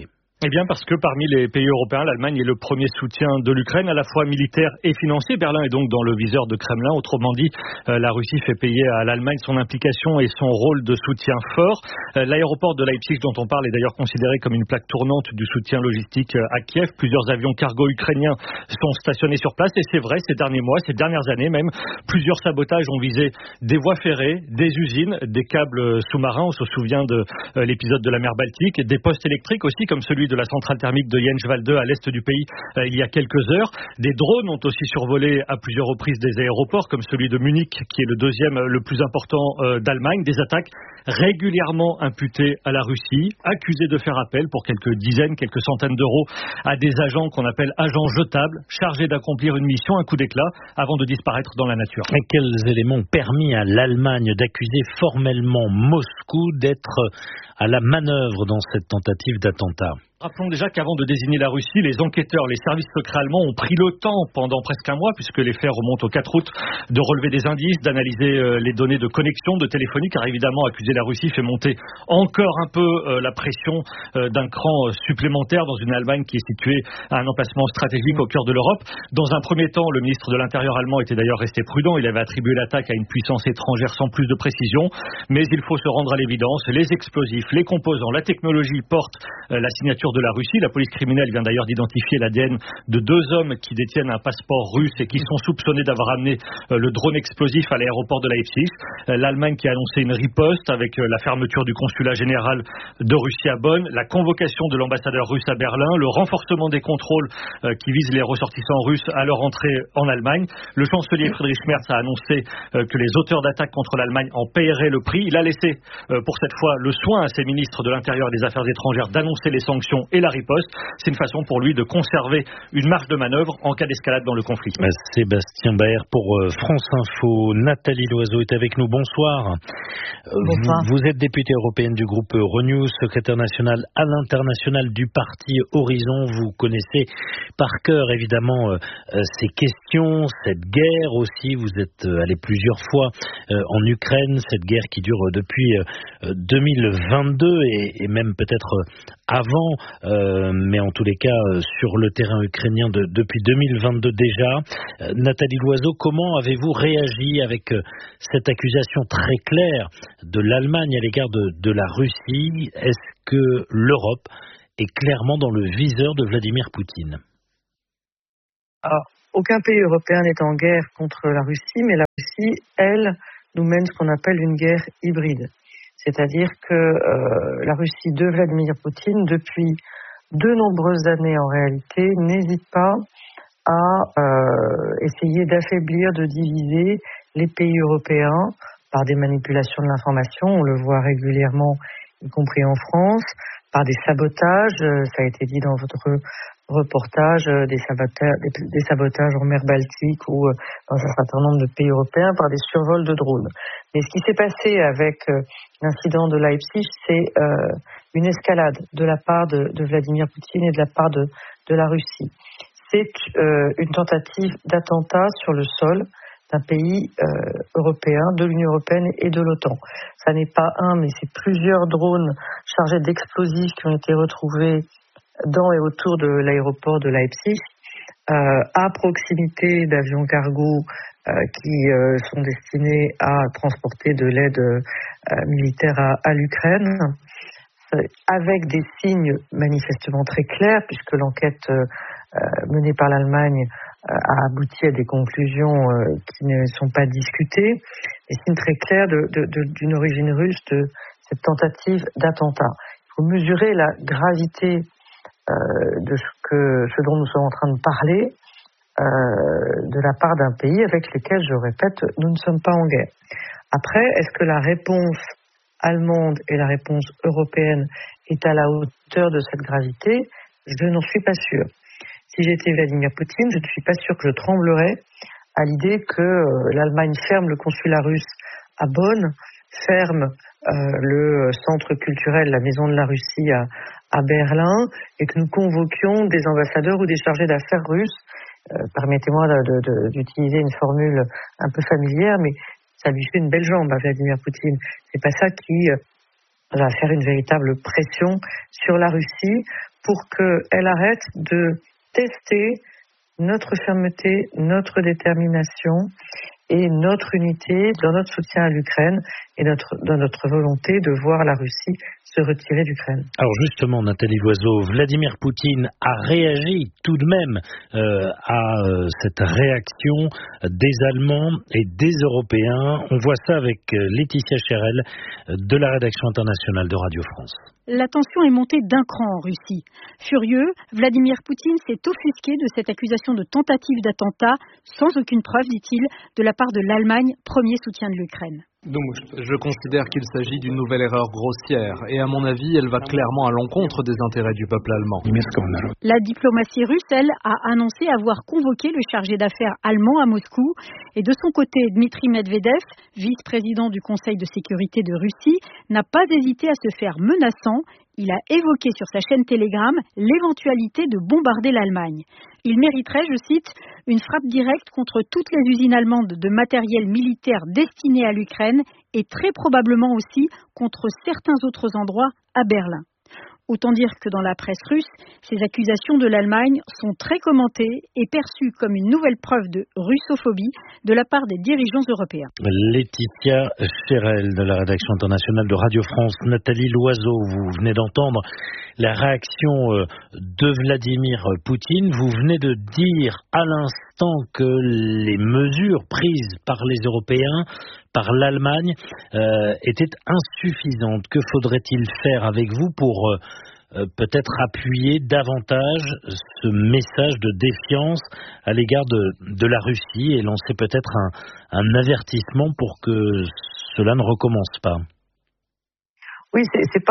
Eh bien parce que parmi les pays européens, l'Allemagne est le premier soutien de l'Ukraine, à la fois militaire et financier. Berlin est donc dans le viseur de Kremlin. Autrement dit, la Russie fait payer à l'Allemagne son implication et son rôle de soutien fort. L'aéroport de Leipzig dont on parle est d'ailleurs considéré comme une plaque tournante du soutien logistique à Kiev. Plusieurs avions cargo ukrainiens sont stationnés sur place et c'est vrai, ces derniers mois, ces dernières années même, plusieurs sabotages ont visé des voies ferrées, des usines, des câbles sous-marins. On se souvient de l'épisode de la mer Baltique, des postes électriques aussi comme celui de la centrale thermique de Jenswalde à l'est du pays il y a quelques heures. Des drones ont aussi survolé à plusieurs reprises des aéroports comme celui de Munich qui est le deuxième le plus important d'Allemagne. Des attaques régulièrement imputées à la Russie, accusées de faire appel pour quelques dizaines, quelques centaines d'euros à des agents qu'on appelle agents jetables, chargés d'accomplir une mission, un coup d'éclat, avant de disparaître dans la nature. Et quels éléments ont permis à l'Allemagne d'accuser formellement Moscou d'être à la manœuvre dans cette tentative d'attentat ? Rappelons déjà qu'avant de désigner la Russie, les enquêteurs, les services secrets allemands ont pris le temps pendant presque un mois, puisque les faits remontent au 4 août, de relever des indices, d'analyser les données de connexion, de téléphonie, car évidemment accuser la Russie fait monter encore un peu la pression d'un cran supplémentaire dans une Allemagne qui est située à un emplacement stratégique au cœur de l'Europe. Dans un premier temps, le ministre de l'Intérieur allemand était d'ailleurs resté prudent, il avait attribué l'attaque à une puissance étrangère sans plus de précision, mais il faut se rendre à l'évidence, les explosifs, les composants, la technologie portent la signature de la Russie. La police criminelle vient d'ailleurs d'identifier l'ADN de 2 hommes qui détiennent un passeport russe et qui sont soupçonnés d'avoir amené le drone explosif à l'aéroport de Leipzig. L'Allemagne qui a annoncé une riposte avec la fermeture du consulat général de Russie à Bonn, la convocation de l'ambassadeur russe à Berlin, le renforcement des contrôles qui visent les ressortissants russes à leur entrée en Allemagne. Le chancelier Friedrich Merz a annoncé que les auteurs d'attaques contre l'Allemagne en paieraient le prix. Il a laissé pour cette fois le soin à ses ministres de l'Intérieur et des Affaires étrangères d'annoncer les sanctions provocation et la riposte. C'est une façon pour lui de conserver une marge de manœuvre en cas d'escalade dans le conflit. Sébastien Baer pour France Info. Nathalie Loiseau est avec nous. Bonsoir. Vous êtes députée européenne du groupe Renew, secrétaire nationale à l'international du parti Horizon. Vous connaissez par cœur évidemment ces questions, cette guerre aussi. Vous êtes allé plusieurs fois en Ukraine, cette guerre qui dure depuis 2022 et même peut-être avant, mais en tous les cas sur le terrain ukrainien depuis 2022 déjà. Nathalie Loiseau, comment avez-vous réagi avec cette accusation très claire de l'Allemagne à l'égard de la Russie? Est-ce que l'Europe est clairement dans le viseur de Vladimir Poutine? Alors, aucun pays européen n'est en guerre contre la Russie, mais la Russie, elle, nous mène ce qu'on appelle une guerre hybride. C'est-à-dire que la Russie de Vladimir Poutine, depuis de nombreuses années en réalité, n'hésite pas à essayer d'affaiblir, de diviser les pays européens par des manipulations de l'information, on le voit régulièrement, y compris en France, par des sabotages, ça a été dit dans votre reportage, des sabotages en mer Baltique ou dans un certain nombre de pays européens par des survols de drones. Mais ce qui s'est passé avec l'incident de Leipzig, c'est une escalade de la part de Vladimir Poutine et de la part de la Russie. C'est une tentative d'attentat sur le sol d'un pays européen, de l'Union européenne et de l'OTAN. Ça n'est pas un, mais c'est plusieurs drones chargés d'explosifs qui ont été retrouvés dans et autour de l'aéroport de Leipzig, à proximité d'avions cargo qui sont destinés à transporter de l'aide militaire à l'Ukraine, avec des signes manifestement très clairs, puisque l'enquête menée par l'Allemagne a abouti à des conclusions qui ne sont pas discutées, des signes très clairs d'une origine russe de cette tentative d'attentat. Il faut mesurer la gravité de ce dont nous sommes en train de parler de la part d'un pays avec lequel, je répète, nous ne sommes pas en guerre. Après, est-ce que la réponse allemande et la réponse européenne est à la hauteur de cette gravité? Je n'en suis pas sûre. Si j'étais Vladimir Poutine, je ne suis pas sûre que je tremblerais à l'idée que l'Allemagne ferme le consulat russe à Bonn, ferme le centre culturel, la Maison de la Russie à Berlin, et que nous convoquions des ambassadeurs ou des chargés d'affaires russes. Permettez-moi d'utiliser une formule un peu familière, mais ça lui fait une belle jambe à Vladimir Poutine. C'est pas ça qui va faire une véritable pression sur la Russie pour qu'elle arrête de tester notre fermeté, notre détermination et notre unité dans notre soutien à l'Ukraine et dans notre volonté de voir la Russie se retirer d'Ukraine. Alors justement, Nathalie Loiseau, Vladimir Poutine a réagi tout de même à cette réaction des Allemands et des Européens. On voit ça avec Laetitia Cherel de la rédaction internationale de Radio France. La tension est montée d'un cran en Russie. Furieux, Vladimir Poutine s'est offusqué de cette accusation de tentative d'attentat, sans aucune preuve, dit-il, de la part de l'Allemagne, premier soutien de l'Ukraine. Je considère qu'il s'agit d'une nouvelle erreur grossière et à mon avis, elle va clairement à l'encontre des intérêts du peuple allemand. La diplomatie russe, elle, a annoncé avoir convoqué le chargé d'affaires allemand à Moscou et de son côté, Dmitri Medvedev, vice-président du Conseil de sécurité de Russie, n'a pas hésité à se faire menaçant. Il a évoqué sur sa chaîne Telegram l'éventualité de bombarder l'Allemagne. Il mériterait, je cite, une frappe directe contre toutes les usines allemandes de matériel militaire destiné à l'Ukraine et très probablement aussi contre certains autres endroits à Berlin. Autant dire que dans la presse russe, ces accusations de l'Allemagne sont très commentées et perçues comme une nouvelle preuve de russophobie de la part des dirigeants européens. Laetitia Cherel de la rédaction internationale de Radio France. Nathalie Loiseau, vous venez d'entendre la réaction de Vladimir Poutine. Vous venez de dire à l'instant que les mesures prises par les Européens, par l'Allemagne, étaient insuffisantes. Que faudrait-il faire avec vous pour peut-être appuyer davantage ce message de défiance à l'égard de la Russie et lancer peut-être un avertissement pour que cela ne recommence pas? Oui, c'est pas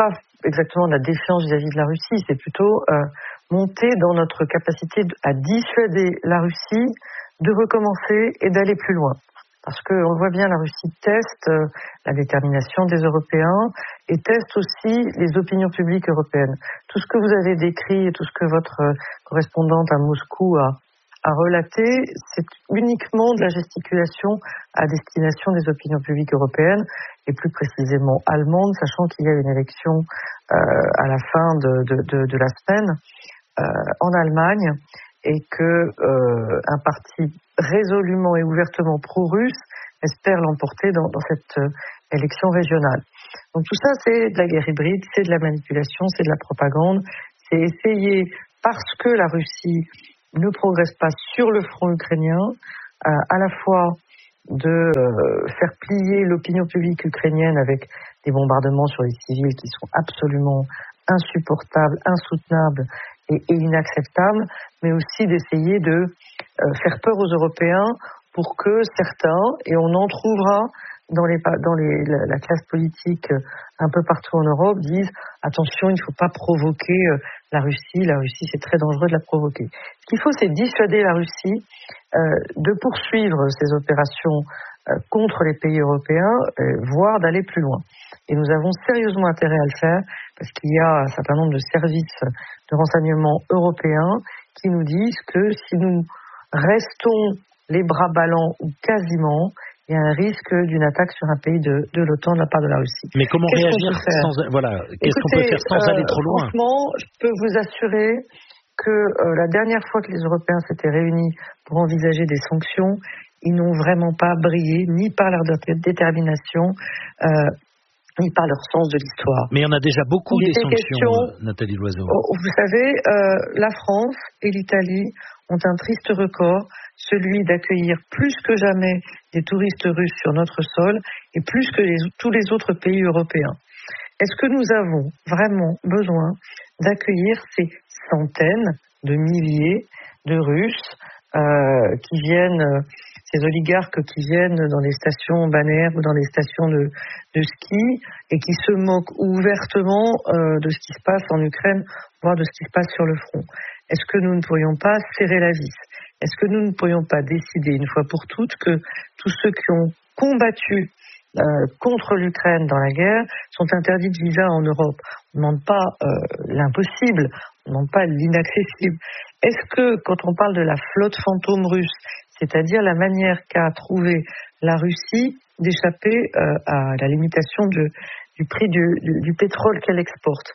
exactement de la défiance vis-à-vis de la Russie, c'est plutôt monter dans notre capacité à dissuader la Russie de recommencer et d'aller plus loin. Parce qu'on le voit bien, la Russie teste la détermination des Européens et teste aussi les opinions publiques européennes. Tout ce que vous avez décrit et tout ce que votre correspondante à Moscou a relaté, c'est uniquement de la gesticulation à destination des opinions publiques européennes et plus précisément allemandes, sachant qu'il y a une élection à la fin de la semaine en Allemagne et que un parti résolument et ouvertement pro-russe espère l'emporter dans cette élection régionale. Donc tout ça, c'est de la guerre hybride, c'est de la manipulation, c'est de la propagande, c'est essayer, parce que la Russie ne progresse pas sur le front ukrainien, à la fois de faire plier l'opinion publique ukrainienne avec des bombardements sur les civils qui sont absolument insupportables, insoutenables et inacceptables, mais aussi d'essayer de faire peur aux Européens pour que certains, et on en trouvera dans la classe politique un peu partout en Europe, disent attention, il ne faut pas provoquer la Russie c'est très dangereux de la provoquer. Ce qu'il faut, c'est dissuader la Russie de poursuivre ses opérations contre les pays européens, voire d'aller plus loin. Et nous avons sérieusement intérêt à le faire, parce qu'il y a un certain nombre de services de renseignement européens qui nous disent que si nous restons les bras ballants ou quasiment, il y a un risque d'une attaque sur un pays de l'OTAN de la part de la Russie. Mais comment réagir qu'est-ce qu'on peut faire sans aller trop loin? Franchement, je peux vous assurer que la dernière fois que les Européens s'étaient réunis pour envisager des sanctions, ils n'ont vraiment pas brillé, ni par leur détermination, ni par leur sens de l'histoire. Mais il y en a déjà beaucoup des sanctions, Nathalie Loiseau. Vous savez, la France et l'Italie ont un triste record, celui d'accueillir plus que jamais des touristes russes sur notre sol et plus que tous les autres pays européens. Est-ce que nous avons vraiment besoin d'accueillir ces centaines de milliers de Russes qui viennent, ces oligarques qui viennent dans les stations balnéaires ou dans les stations de ski et qui se moquent ouvertement de ce qui se passe en Ukraine, voire de ce qui se passe sur le front? Est-ce que nous ne pourrions pas serrer la vis? Est-ce que nous ne pourrions pas décider une fois pour toutes que tous ceux qui ont combattu contre l'Ukraine dans la guerre sont interdits de visa en Europe? On ne demande pas l'impossible, on ne demande pas l'inaccessible. Est-ce que quand on parle de la flotte fantôme russe, c'est-à-dire la manière qu'a trouvé la Russie d'échapper à la limitation du prix du pétrole qu'elle exporte,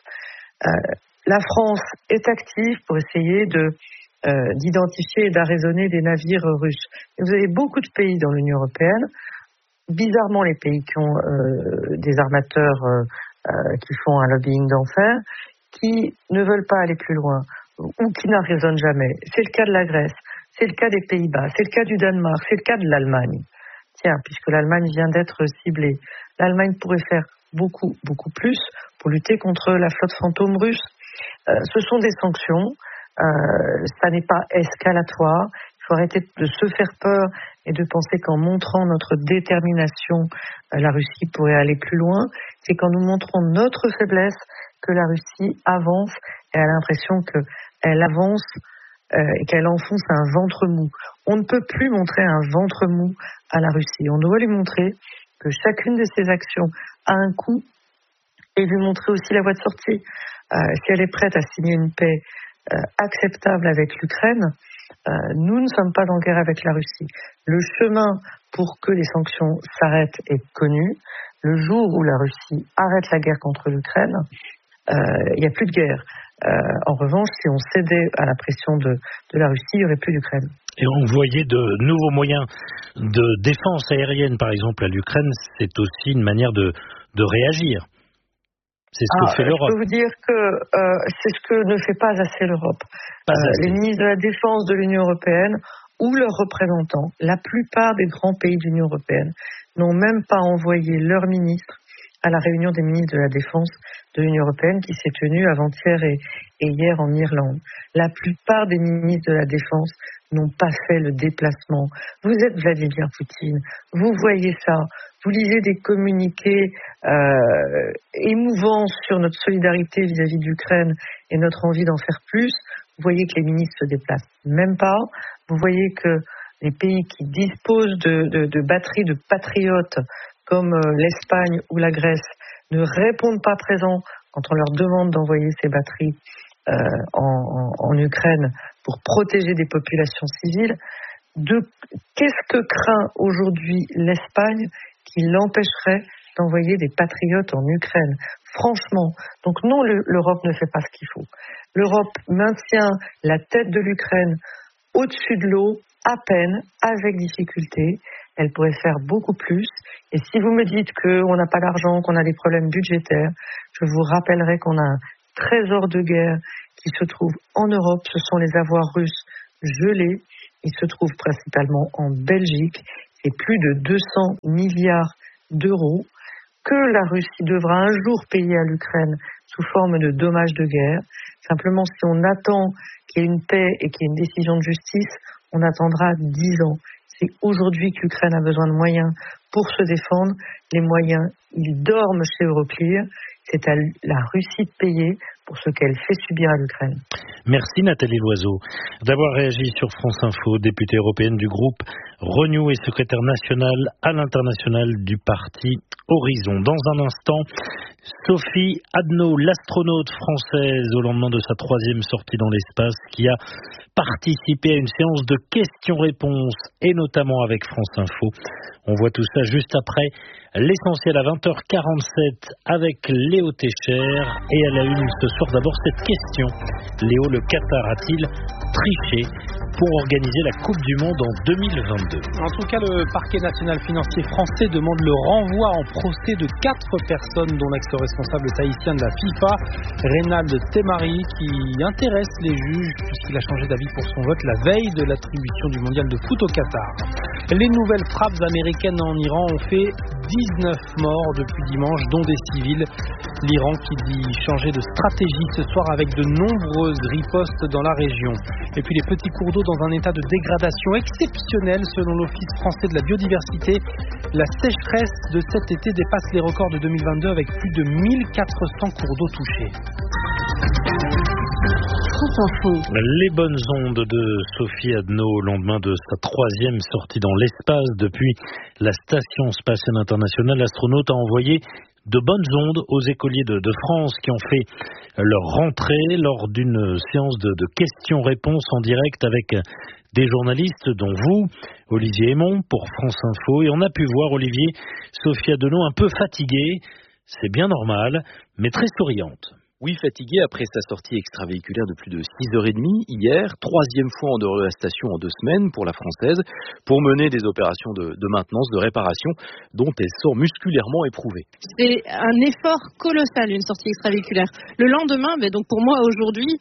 la France est active pour essayer d'identifier et d'arraisonner des navires russes. Et vous avez beaucoup de pays dans l'Union européenne, bizarrement les pays qui ont des armateurs qui font un lobbying d'enfer, qui ne veulent pas aller plus loin ou qui n'arraisonnent jamais. C'est le cas de la Grèce, c'est le cas des Pays-Bas, c'est le cas du Danemark, c'est le cas de l'Allemagne. Tiens, puisque l'Allemagne vient d'être ciblée, l'Allemagne pourrait faire beaucoup, beaucoup plus pour lutter contre la flotte fantôme russe. Ce sont des sanctions, ça n'est pas escalatoire. Il faut arrêter de se faire peur et de penser qu'en montrant notre détermination, la Russie pourrait aller plus loin. C'est quand nous montrons notre faiblesse que la Russie avance et a l'impression qu'elle avance et qu'elle enfonce un ventre mou. On ne peut plus montrer un ventre mou à la Russie. On doit lui montrer que chacune de ses actions a un coût et lui montrer aussi la voie de sortie. Si elle est prête à signer une paix acceptable avec l'Ukraine, nous ne sommes pas en guerre avec la Russie. Le chemin pour que les sanctions s'arrêtent est connu. Le jour où la Russie arrête la guerre contre l'Ukraine, il n'y a plus de guerre. En revanche, si on cédait à la pression de la Russie, il n'y aurait plus d'Ukraine. Et on voyait de nouveaux moyens de défense aérienne, par exemple, à l'Ukraine. C'est aussi une manière de réagir. C'est ce que fait l'Europe. Je peux vous dire que c'est ce que ne fait pas assez l'Europe. Les ministres de la Défense de l'Union européenne ou leurs représentants, la plupart des grands pays de l'Union européenne, n'ont même pas envoyé leurs ministres à la réunion des ministres de la Défense de l'Union européenne qui s'est tenue avant-hier et hier en Irlande. La plupart des ministres de la Défense n'ont pas fait le déplacement. Vous êtes Vladimir Poutine, vous voyez ça, vous lisez des communiqués émouvants sur notre solidarité vis-à-vis de l'Ukraine et notre envie d'en faire plus. Vous voyez que les ministres se déplacent même pas. Vous voyez que les pays qui disposent de batteries de patriotes comme l'Espagne ou la Grèce ne répondent pas présents quand on leur demande d'envoyer ces batteries en Ukraine pour protéger des populations civiles. Qu'est-ce que craint aujourd'hui l'Espagne qui l'empêcherait d'envoyer des patriotes en Ukraine? Franchement, donc non, l'Europe ne fait pas ce qu'il faut. L'Europe maintient la tête de l'Ukraine au-dessus de l'eau, à peine, avec difficulté. Elle pourrait faire beaucoup plus. Et si vous me dites qu'on n'a pas d'argent, qu'on a des problèmes budgétaires, je vous rappellerai qu'on a un trésor de guerre qui se trouve en Europe. Ce sont les avoirs russes gelés. Ils se trouvent principalement en Belgique. C'est plus de 200 milliards d'euros que la Russie devra un jour payer à l'Ukraine sous forme de dommages de guerre. Simplement, si on attend qu'il y ait une paix et qu'il y ait une décision de justice, on attendra 10 ans. C'est aujourd'hui que l'Ukraine a besoin de moyens pour se défendre. Les moyens, ils dorment chez Euroclear. C'est à la Russie de payer pour ce qu'elle fait subir à l'Ukraine. Merci Nathalie Loiseau d'avoir réagi sur France Info, députée européenne du groupe Renew et secrétaire nationale à l'international du parti Horizon. Dans un instant, Sophie Adno, l'astronaute française au lendemain de sa 3e sortie dans l'espace, qui a participé à une séance de questions-réponses et notamment avec France Info. On voit tout ça juste après l'essentiel à 20h47 avec Léo Técher et à la une ce soir d'abord cette question. Léo, le Qatar a-t-il triché pour organiser la Coupe du Monde en 2022? En tout cas, le parquet national financier français demande le renvoi en procès de 4 personnes dont l'ex-responsable tahitien de la FIFA, Reynald Temari, qui intéresse les juges puisqu'il a changé d'avis pour son vote la veille de l'attribution du mondial de foot au Qatar. Les nouvelles frappes américaines en Iran ont fait 19 morts depuis dimanche, dont des civils. L'Iran qui dit changer de stratégie ce soir avec de nombreuses ripostes dans la région. Et puis les petits cours d'eau dans un état de dégradation exceptionnel selon l'Office français de la biodiversité. La sécheresse de cet été dépasse les records de 2022 avec plus de 1400 cours d'eau touchés. Les bonnes ondes de Sophie Adno au lendemain de sa 3e sortie dans l'espace depuis la Station spatiale internationale. L'astronaute a envoyé de bonnes ondes aux écoliers de France qui ont fait leur rentrée lors d'une séance de questions-réponses en direct avec des journalistes dont vous, Olivier Aymon pour France Info. Et on a pu voir Olivier, Sophie Adno un peu fatiguée, c'est bien normal, mais très souriante. Oui, fatigué après sa sortie extravéhiculaire de plus de 6h30 hier, 3e fois en dehors de la station en 2 semaines pour la Française, pour mener des opérations de maintenance, de réparation, dont elle sort musculairement éprouvée. C'est un effort colossal, une sortie extravéhiculaire. Le lendemain, donc pour moi aujourd'hui,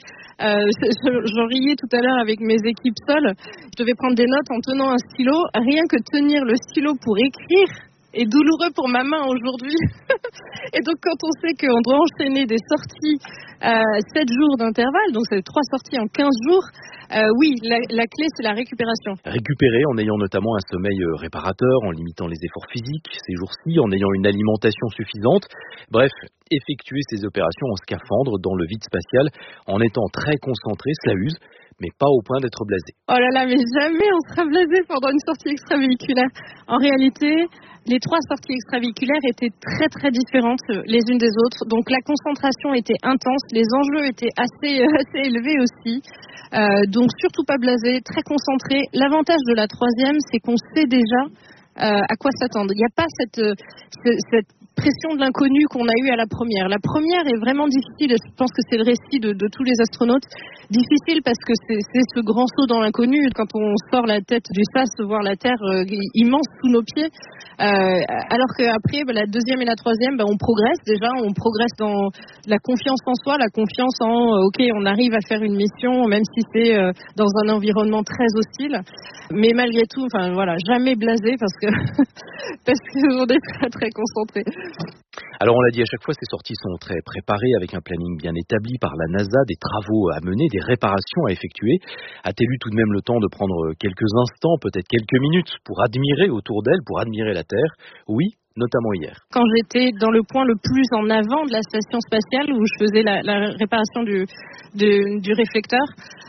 j'en riais tout à l'heure avec mes équipes seules, je devais prendre des notes en tenant un stylo, rien que tenir le stylo pour écrire, est douloureux pour ma main aujourd'hui. Et donc quand on sait qu'on doit enchaîner des sorties 7 jours d'intervalle, donc c'est 3 sorties en 15 jours, oui, la clé c'est la récupération. Récupérer en ayant notamment un sommeil réparateur, en limitant les efforts physiques ces jours-ci, en ayant une alimentation suffisante. Bref, effectuer ces opérations en scaphandre dans le vide spatial en étant très concentré, cela use, mais pas au point d'être blasé. Oh là là, mais jamais on sera blasé pendant une sortie extravéhiculaire. En réalité, les 3 sorties extravéhiculaires étaient très très différentes les unes des autres. Donc la concentration était intense, les enjeux étaient assez élevés aussi. Donc surtout pas blasé, très concentré. L'avantage de la 3e, c'est qu'on sait déjà à quoi s'attendre. Il n'y a pas cette pression de l'inconnu qu'on a eu à la première. La première est vraiment difficile, je pense que c'est le récit de tous les astronautes. Difficile parce que c'est ce grand saut dans l'inconnu. Quand on sort la tête du sas, voir la Terre immense sous nos pieds. Alors qu'après, la 2e et la 3e, on progresse déjà. On progresse dans la confiance en soi, la confiance en OK, on arrive à faire une mission, même si c'est dans un environnement très hostile. Mais malgré tout, jamais blasé parce que on est très très concentré. Alors on l'a dit à chaque fois, ces sorties sont très préparées avec un planning bien établi par la NASA, des travaux à mener, des réparations à effectuer. A-t-elle eu tout de même le temps de prendre quelques instants, peut-être quelques minutes pour admirer autour d'elle, pour admirer la Terre? Oui, notamment hier. Quand j'étais dans le point le plus en avant de la station spatiale où je faisais la réparation du réflecteur,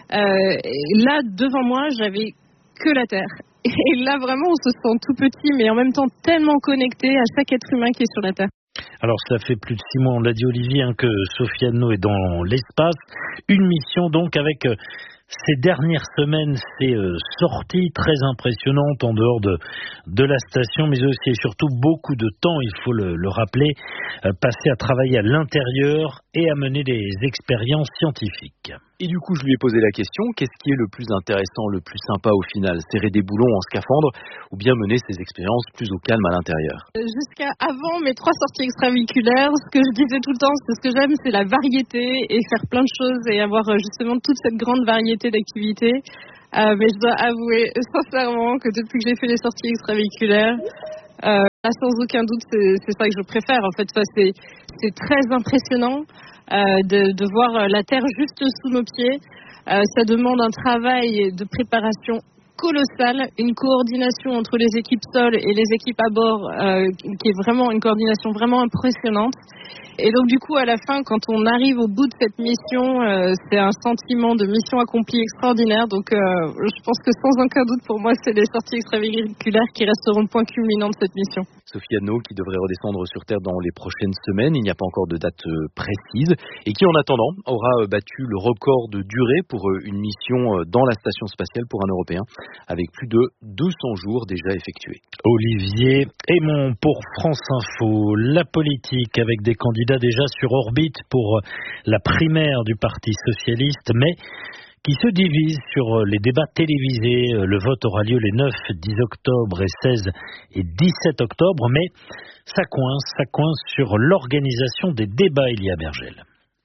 là devant moi j'avais que la Terre. Et là vraiment on se sent tout petit mais en même temps tellement connecté à chaque être humain qui est sur la Terre. Alors ça fait plus de 6 mois, on l'a dit Olivier, que Sophie Anneau est dans l'espace. Une mission donc avec ces dernières semaines, ces sorties très impressionnantes en dehors de la station, mais aussi et surtout beaucoup de temps, il faut le rappeler, passé à travailler à l'intérieur et à mener des expériences scientifiques. Et du coup, je lui ai posé la question, qu'est-ce qui est le plus intéressant, le plus sympa au final? Serrer des boulons en scaphandre ou bien mener ces expériences plus au calme à l'intérieur? Jusqu'à avant mes 3 sorties extravéhiculaires, ce que je disais tout le temps, c'est ce que j'aime, c'est la variété et faire plein de choses et avoir justement toute cette grande variété d'activités. Mais je dois avouer sincèrement que depuis que j'ai fait les sorties extravéhiculaires, sans aucun doute, c'est ça que je préfère. En fait, c'est très impressionnant. De voir la Terre juste sous nos pieds. Ça demande un travail de préparation colossal, une coordination entre les équipes sol et les équipes à bord qui est vraiment une coordination vraiment impressionnante. Et donc du coup à la fin quand on arrive au bout de cette mission, c'est un sentiment de mission accomplie extraordinaire. Donc je pense que sans aucun doute pour moi c'est les sorties extravéhiculaires qui resteront le point culminant de cette mission. Sophie Anneau qui devrait redescendre sur Terre dans les prochaines semaines, il n'y a pas encore de date précise, et qui en attendant aura battu le record de durée pour une mission dans la station spatiale pour un Européen, avec plus de 200 jours déjà effectués. Olivier Aymon pour France Info, la politique avec des candidats déjà sur orbite pour la primaire du Parti socialiste, mais qui se divise sur les débats télévisés. Le vote aura lieu les 9, 10 octobre et 16 et 17 octobre, mais ça coince sur l'organisation des débats, Élie Abergel.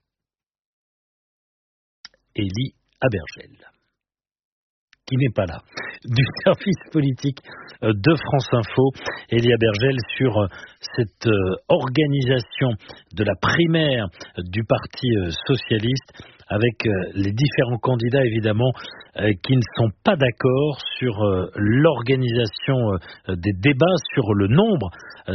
Élie Abergel, qui n'est pas là, du service politique de France Info, Élie Abergel, sur cette organisation de la primaire du Parti socialiste, avec les différents candidats évidemment qui ne sont pas d'accord sur l'organisation des débats, sur le nombre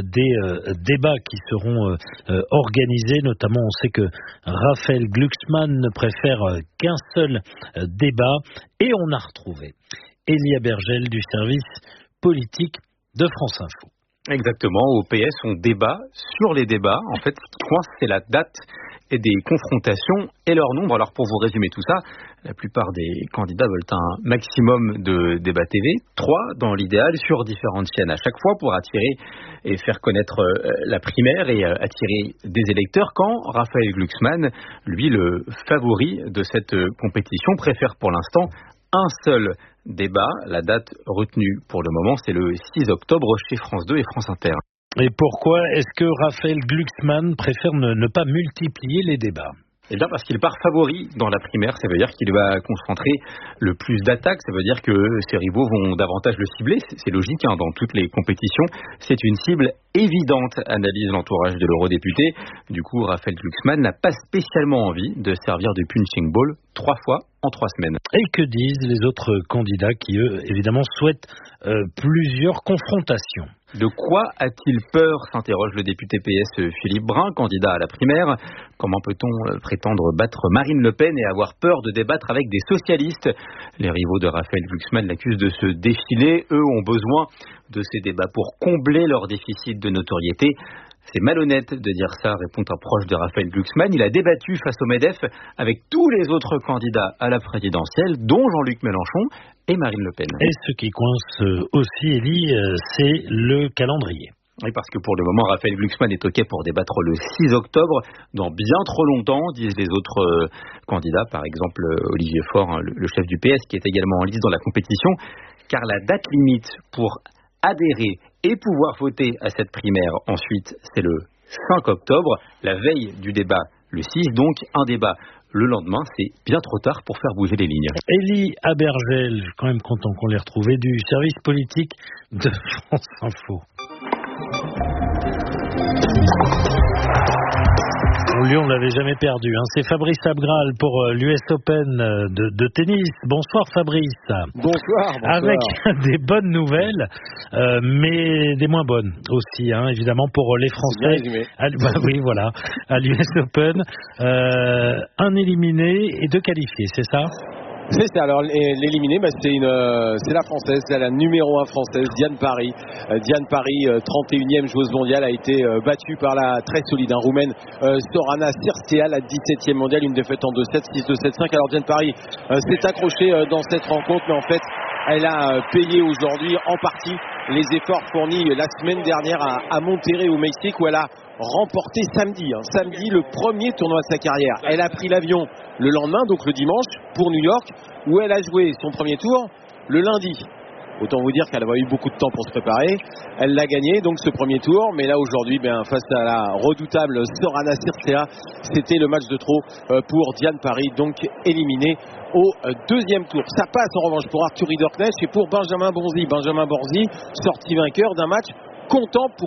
des débats qui seront organisés. Notamment, on sait que Raphaël Glucksmann ne préfère qu'un seul débat, et on a retrouvé Élie Abergel du service politique de France Info. Exactement, au PS, on débat sur les débats. En fait, ce qui coince, c'est la date et des confrontations et leur nombre. Alors, pour vous résumer tout ça, la plupart des candidats veulent un maximum de débats TV, 3 dans l'idéal, sur différentes chaînes à chaque fois, pour attirer et faire connaître la primaire et attirer des électeurs, quand Raphaël Glucksmann, lui, le favori de cette compétition, préfère pour l'instant un seul débat. La date retenue pour le moment, c'est le 6 octobre chez France 2 et France Inter. Et pourquoi est-ce que Raphaël Glucksmann préfère ne pas multiplier les débats? Eh bien parce qu'il part favori dans la primaire, ça veut dire qu'il va concentrer le plus d'attaques, ça veut dire que ses rivaux vont davantage le cibler, c'est logique dans toutes les compétitions, c'est une cible évidente, analyse l'entourage de l'eurodéputé. Du coup, Raphaël Glucksmann n'a pas spécialement envie de servir de punching ball 3 fois en 3 semaines. Et que disent les autres candidats qui, eux, évidemment, souhaitent plusieurs confrontations? De quoi a-t-il peur, s'interroge le député PS Philippe Brun, candidat à la primaire. Comment peut-on prétendre battre Marine Le Pen et avoir peur de débattre avec des socialistes? Les rivaux de Raphaël Glucksmann l'accusent de se défiler. Eux ont besoin de ces débats pour combler leur déficit de notoriété. C'est malhonnête de dire ça, répond un proche de Raphaël Glucksmann. Il a débattu face au MEDEF avec tous les autres candidats à la présidentielle, dont Jean-Luc Mélenchon et Marine Le Pen. Et ce qui coince aussi, Élie, c'est le calendrier. Oui, parce que pour le moment, Raphaël Glucksmann est OK pour débattre le 6 octobre, dans bien trop longtemps, disent les autres candidats, par exemple Olivier Faure, le chef du PS, qui est également en lice dans la compétition, car la date limite pour adhérer et pouvoir voter à cette primaire ensuite, c'est le 5 octobre, la veille du débat, le 6, donc un débat le lendemain, c'est bien trop tard pour faire bouger les lignes. Élie Abergel, je suis quand même content qu'on l'ait retrouvé, du service politique de France Info. lui, on l'avait jamais perdu. Hein. C'est Fabrice Abgral pour l'US Open de tennis. Bonsoir Fabrice. Bonsoir. Avec des bonnes nouvelles, mais des moins bonnes aussi, hein, évidemment, pour les Français. Oui, voilà, à l'US Open. Un éliminé et 2 qualifiés, c'est ça? C'est ça, alors l'éliminée, c'est la française, c'est la numéro 1 française, Diane Parry. Diane Parry, 31e joueuse mondiale, a été battue par la très solide roumaine Sorana Cirstea, la 17e mondiale, une défaite en 2-7, 6-2, 7-5. Alors Diane Parry s'est accrochée dans cette rencontre, mais en fait, elle a payé aujourd'hui en partie les efforts fournis la semaine dernière à Monterrey au Mexique, où elle a remporté samedi le premier tournoi de sa carrière. Elle a pris l'avion le lendemain, donc le dimanche, pour New York, où elle a joué son premier tour le lundi. Autant vous dire qu'elle avait eu beaucoup de temps pour se préparer. Elle l'a gagné, donc ce premier tour. Mais là, aujourd'hui, face à la redoutable Sorana Cirstea, c'était le match de trop pour Diane Parry, donc éliminée au 2e tour. Ça passe en revanche pour Arthur Ridderknecht et pour Benjamin Bonzi. Benjamin Bonzi, sorti vainqueur d'un match comptant pour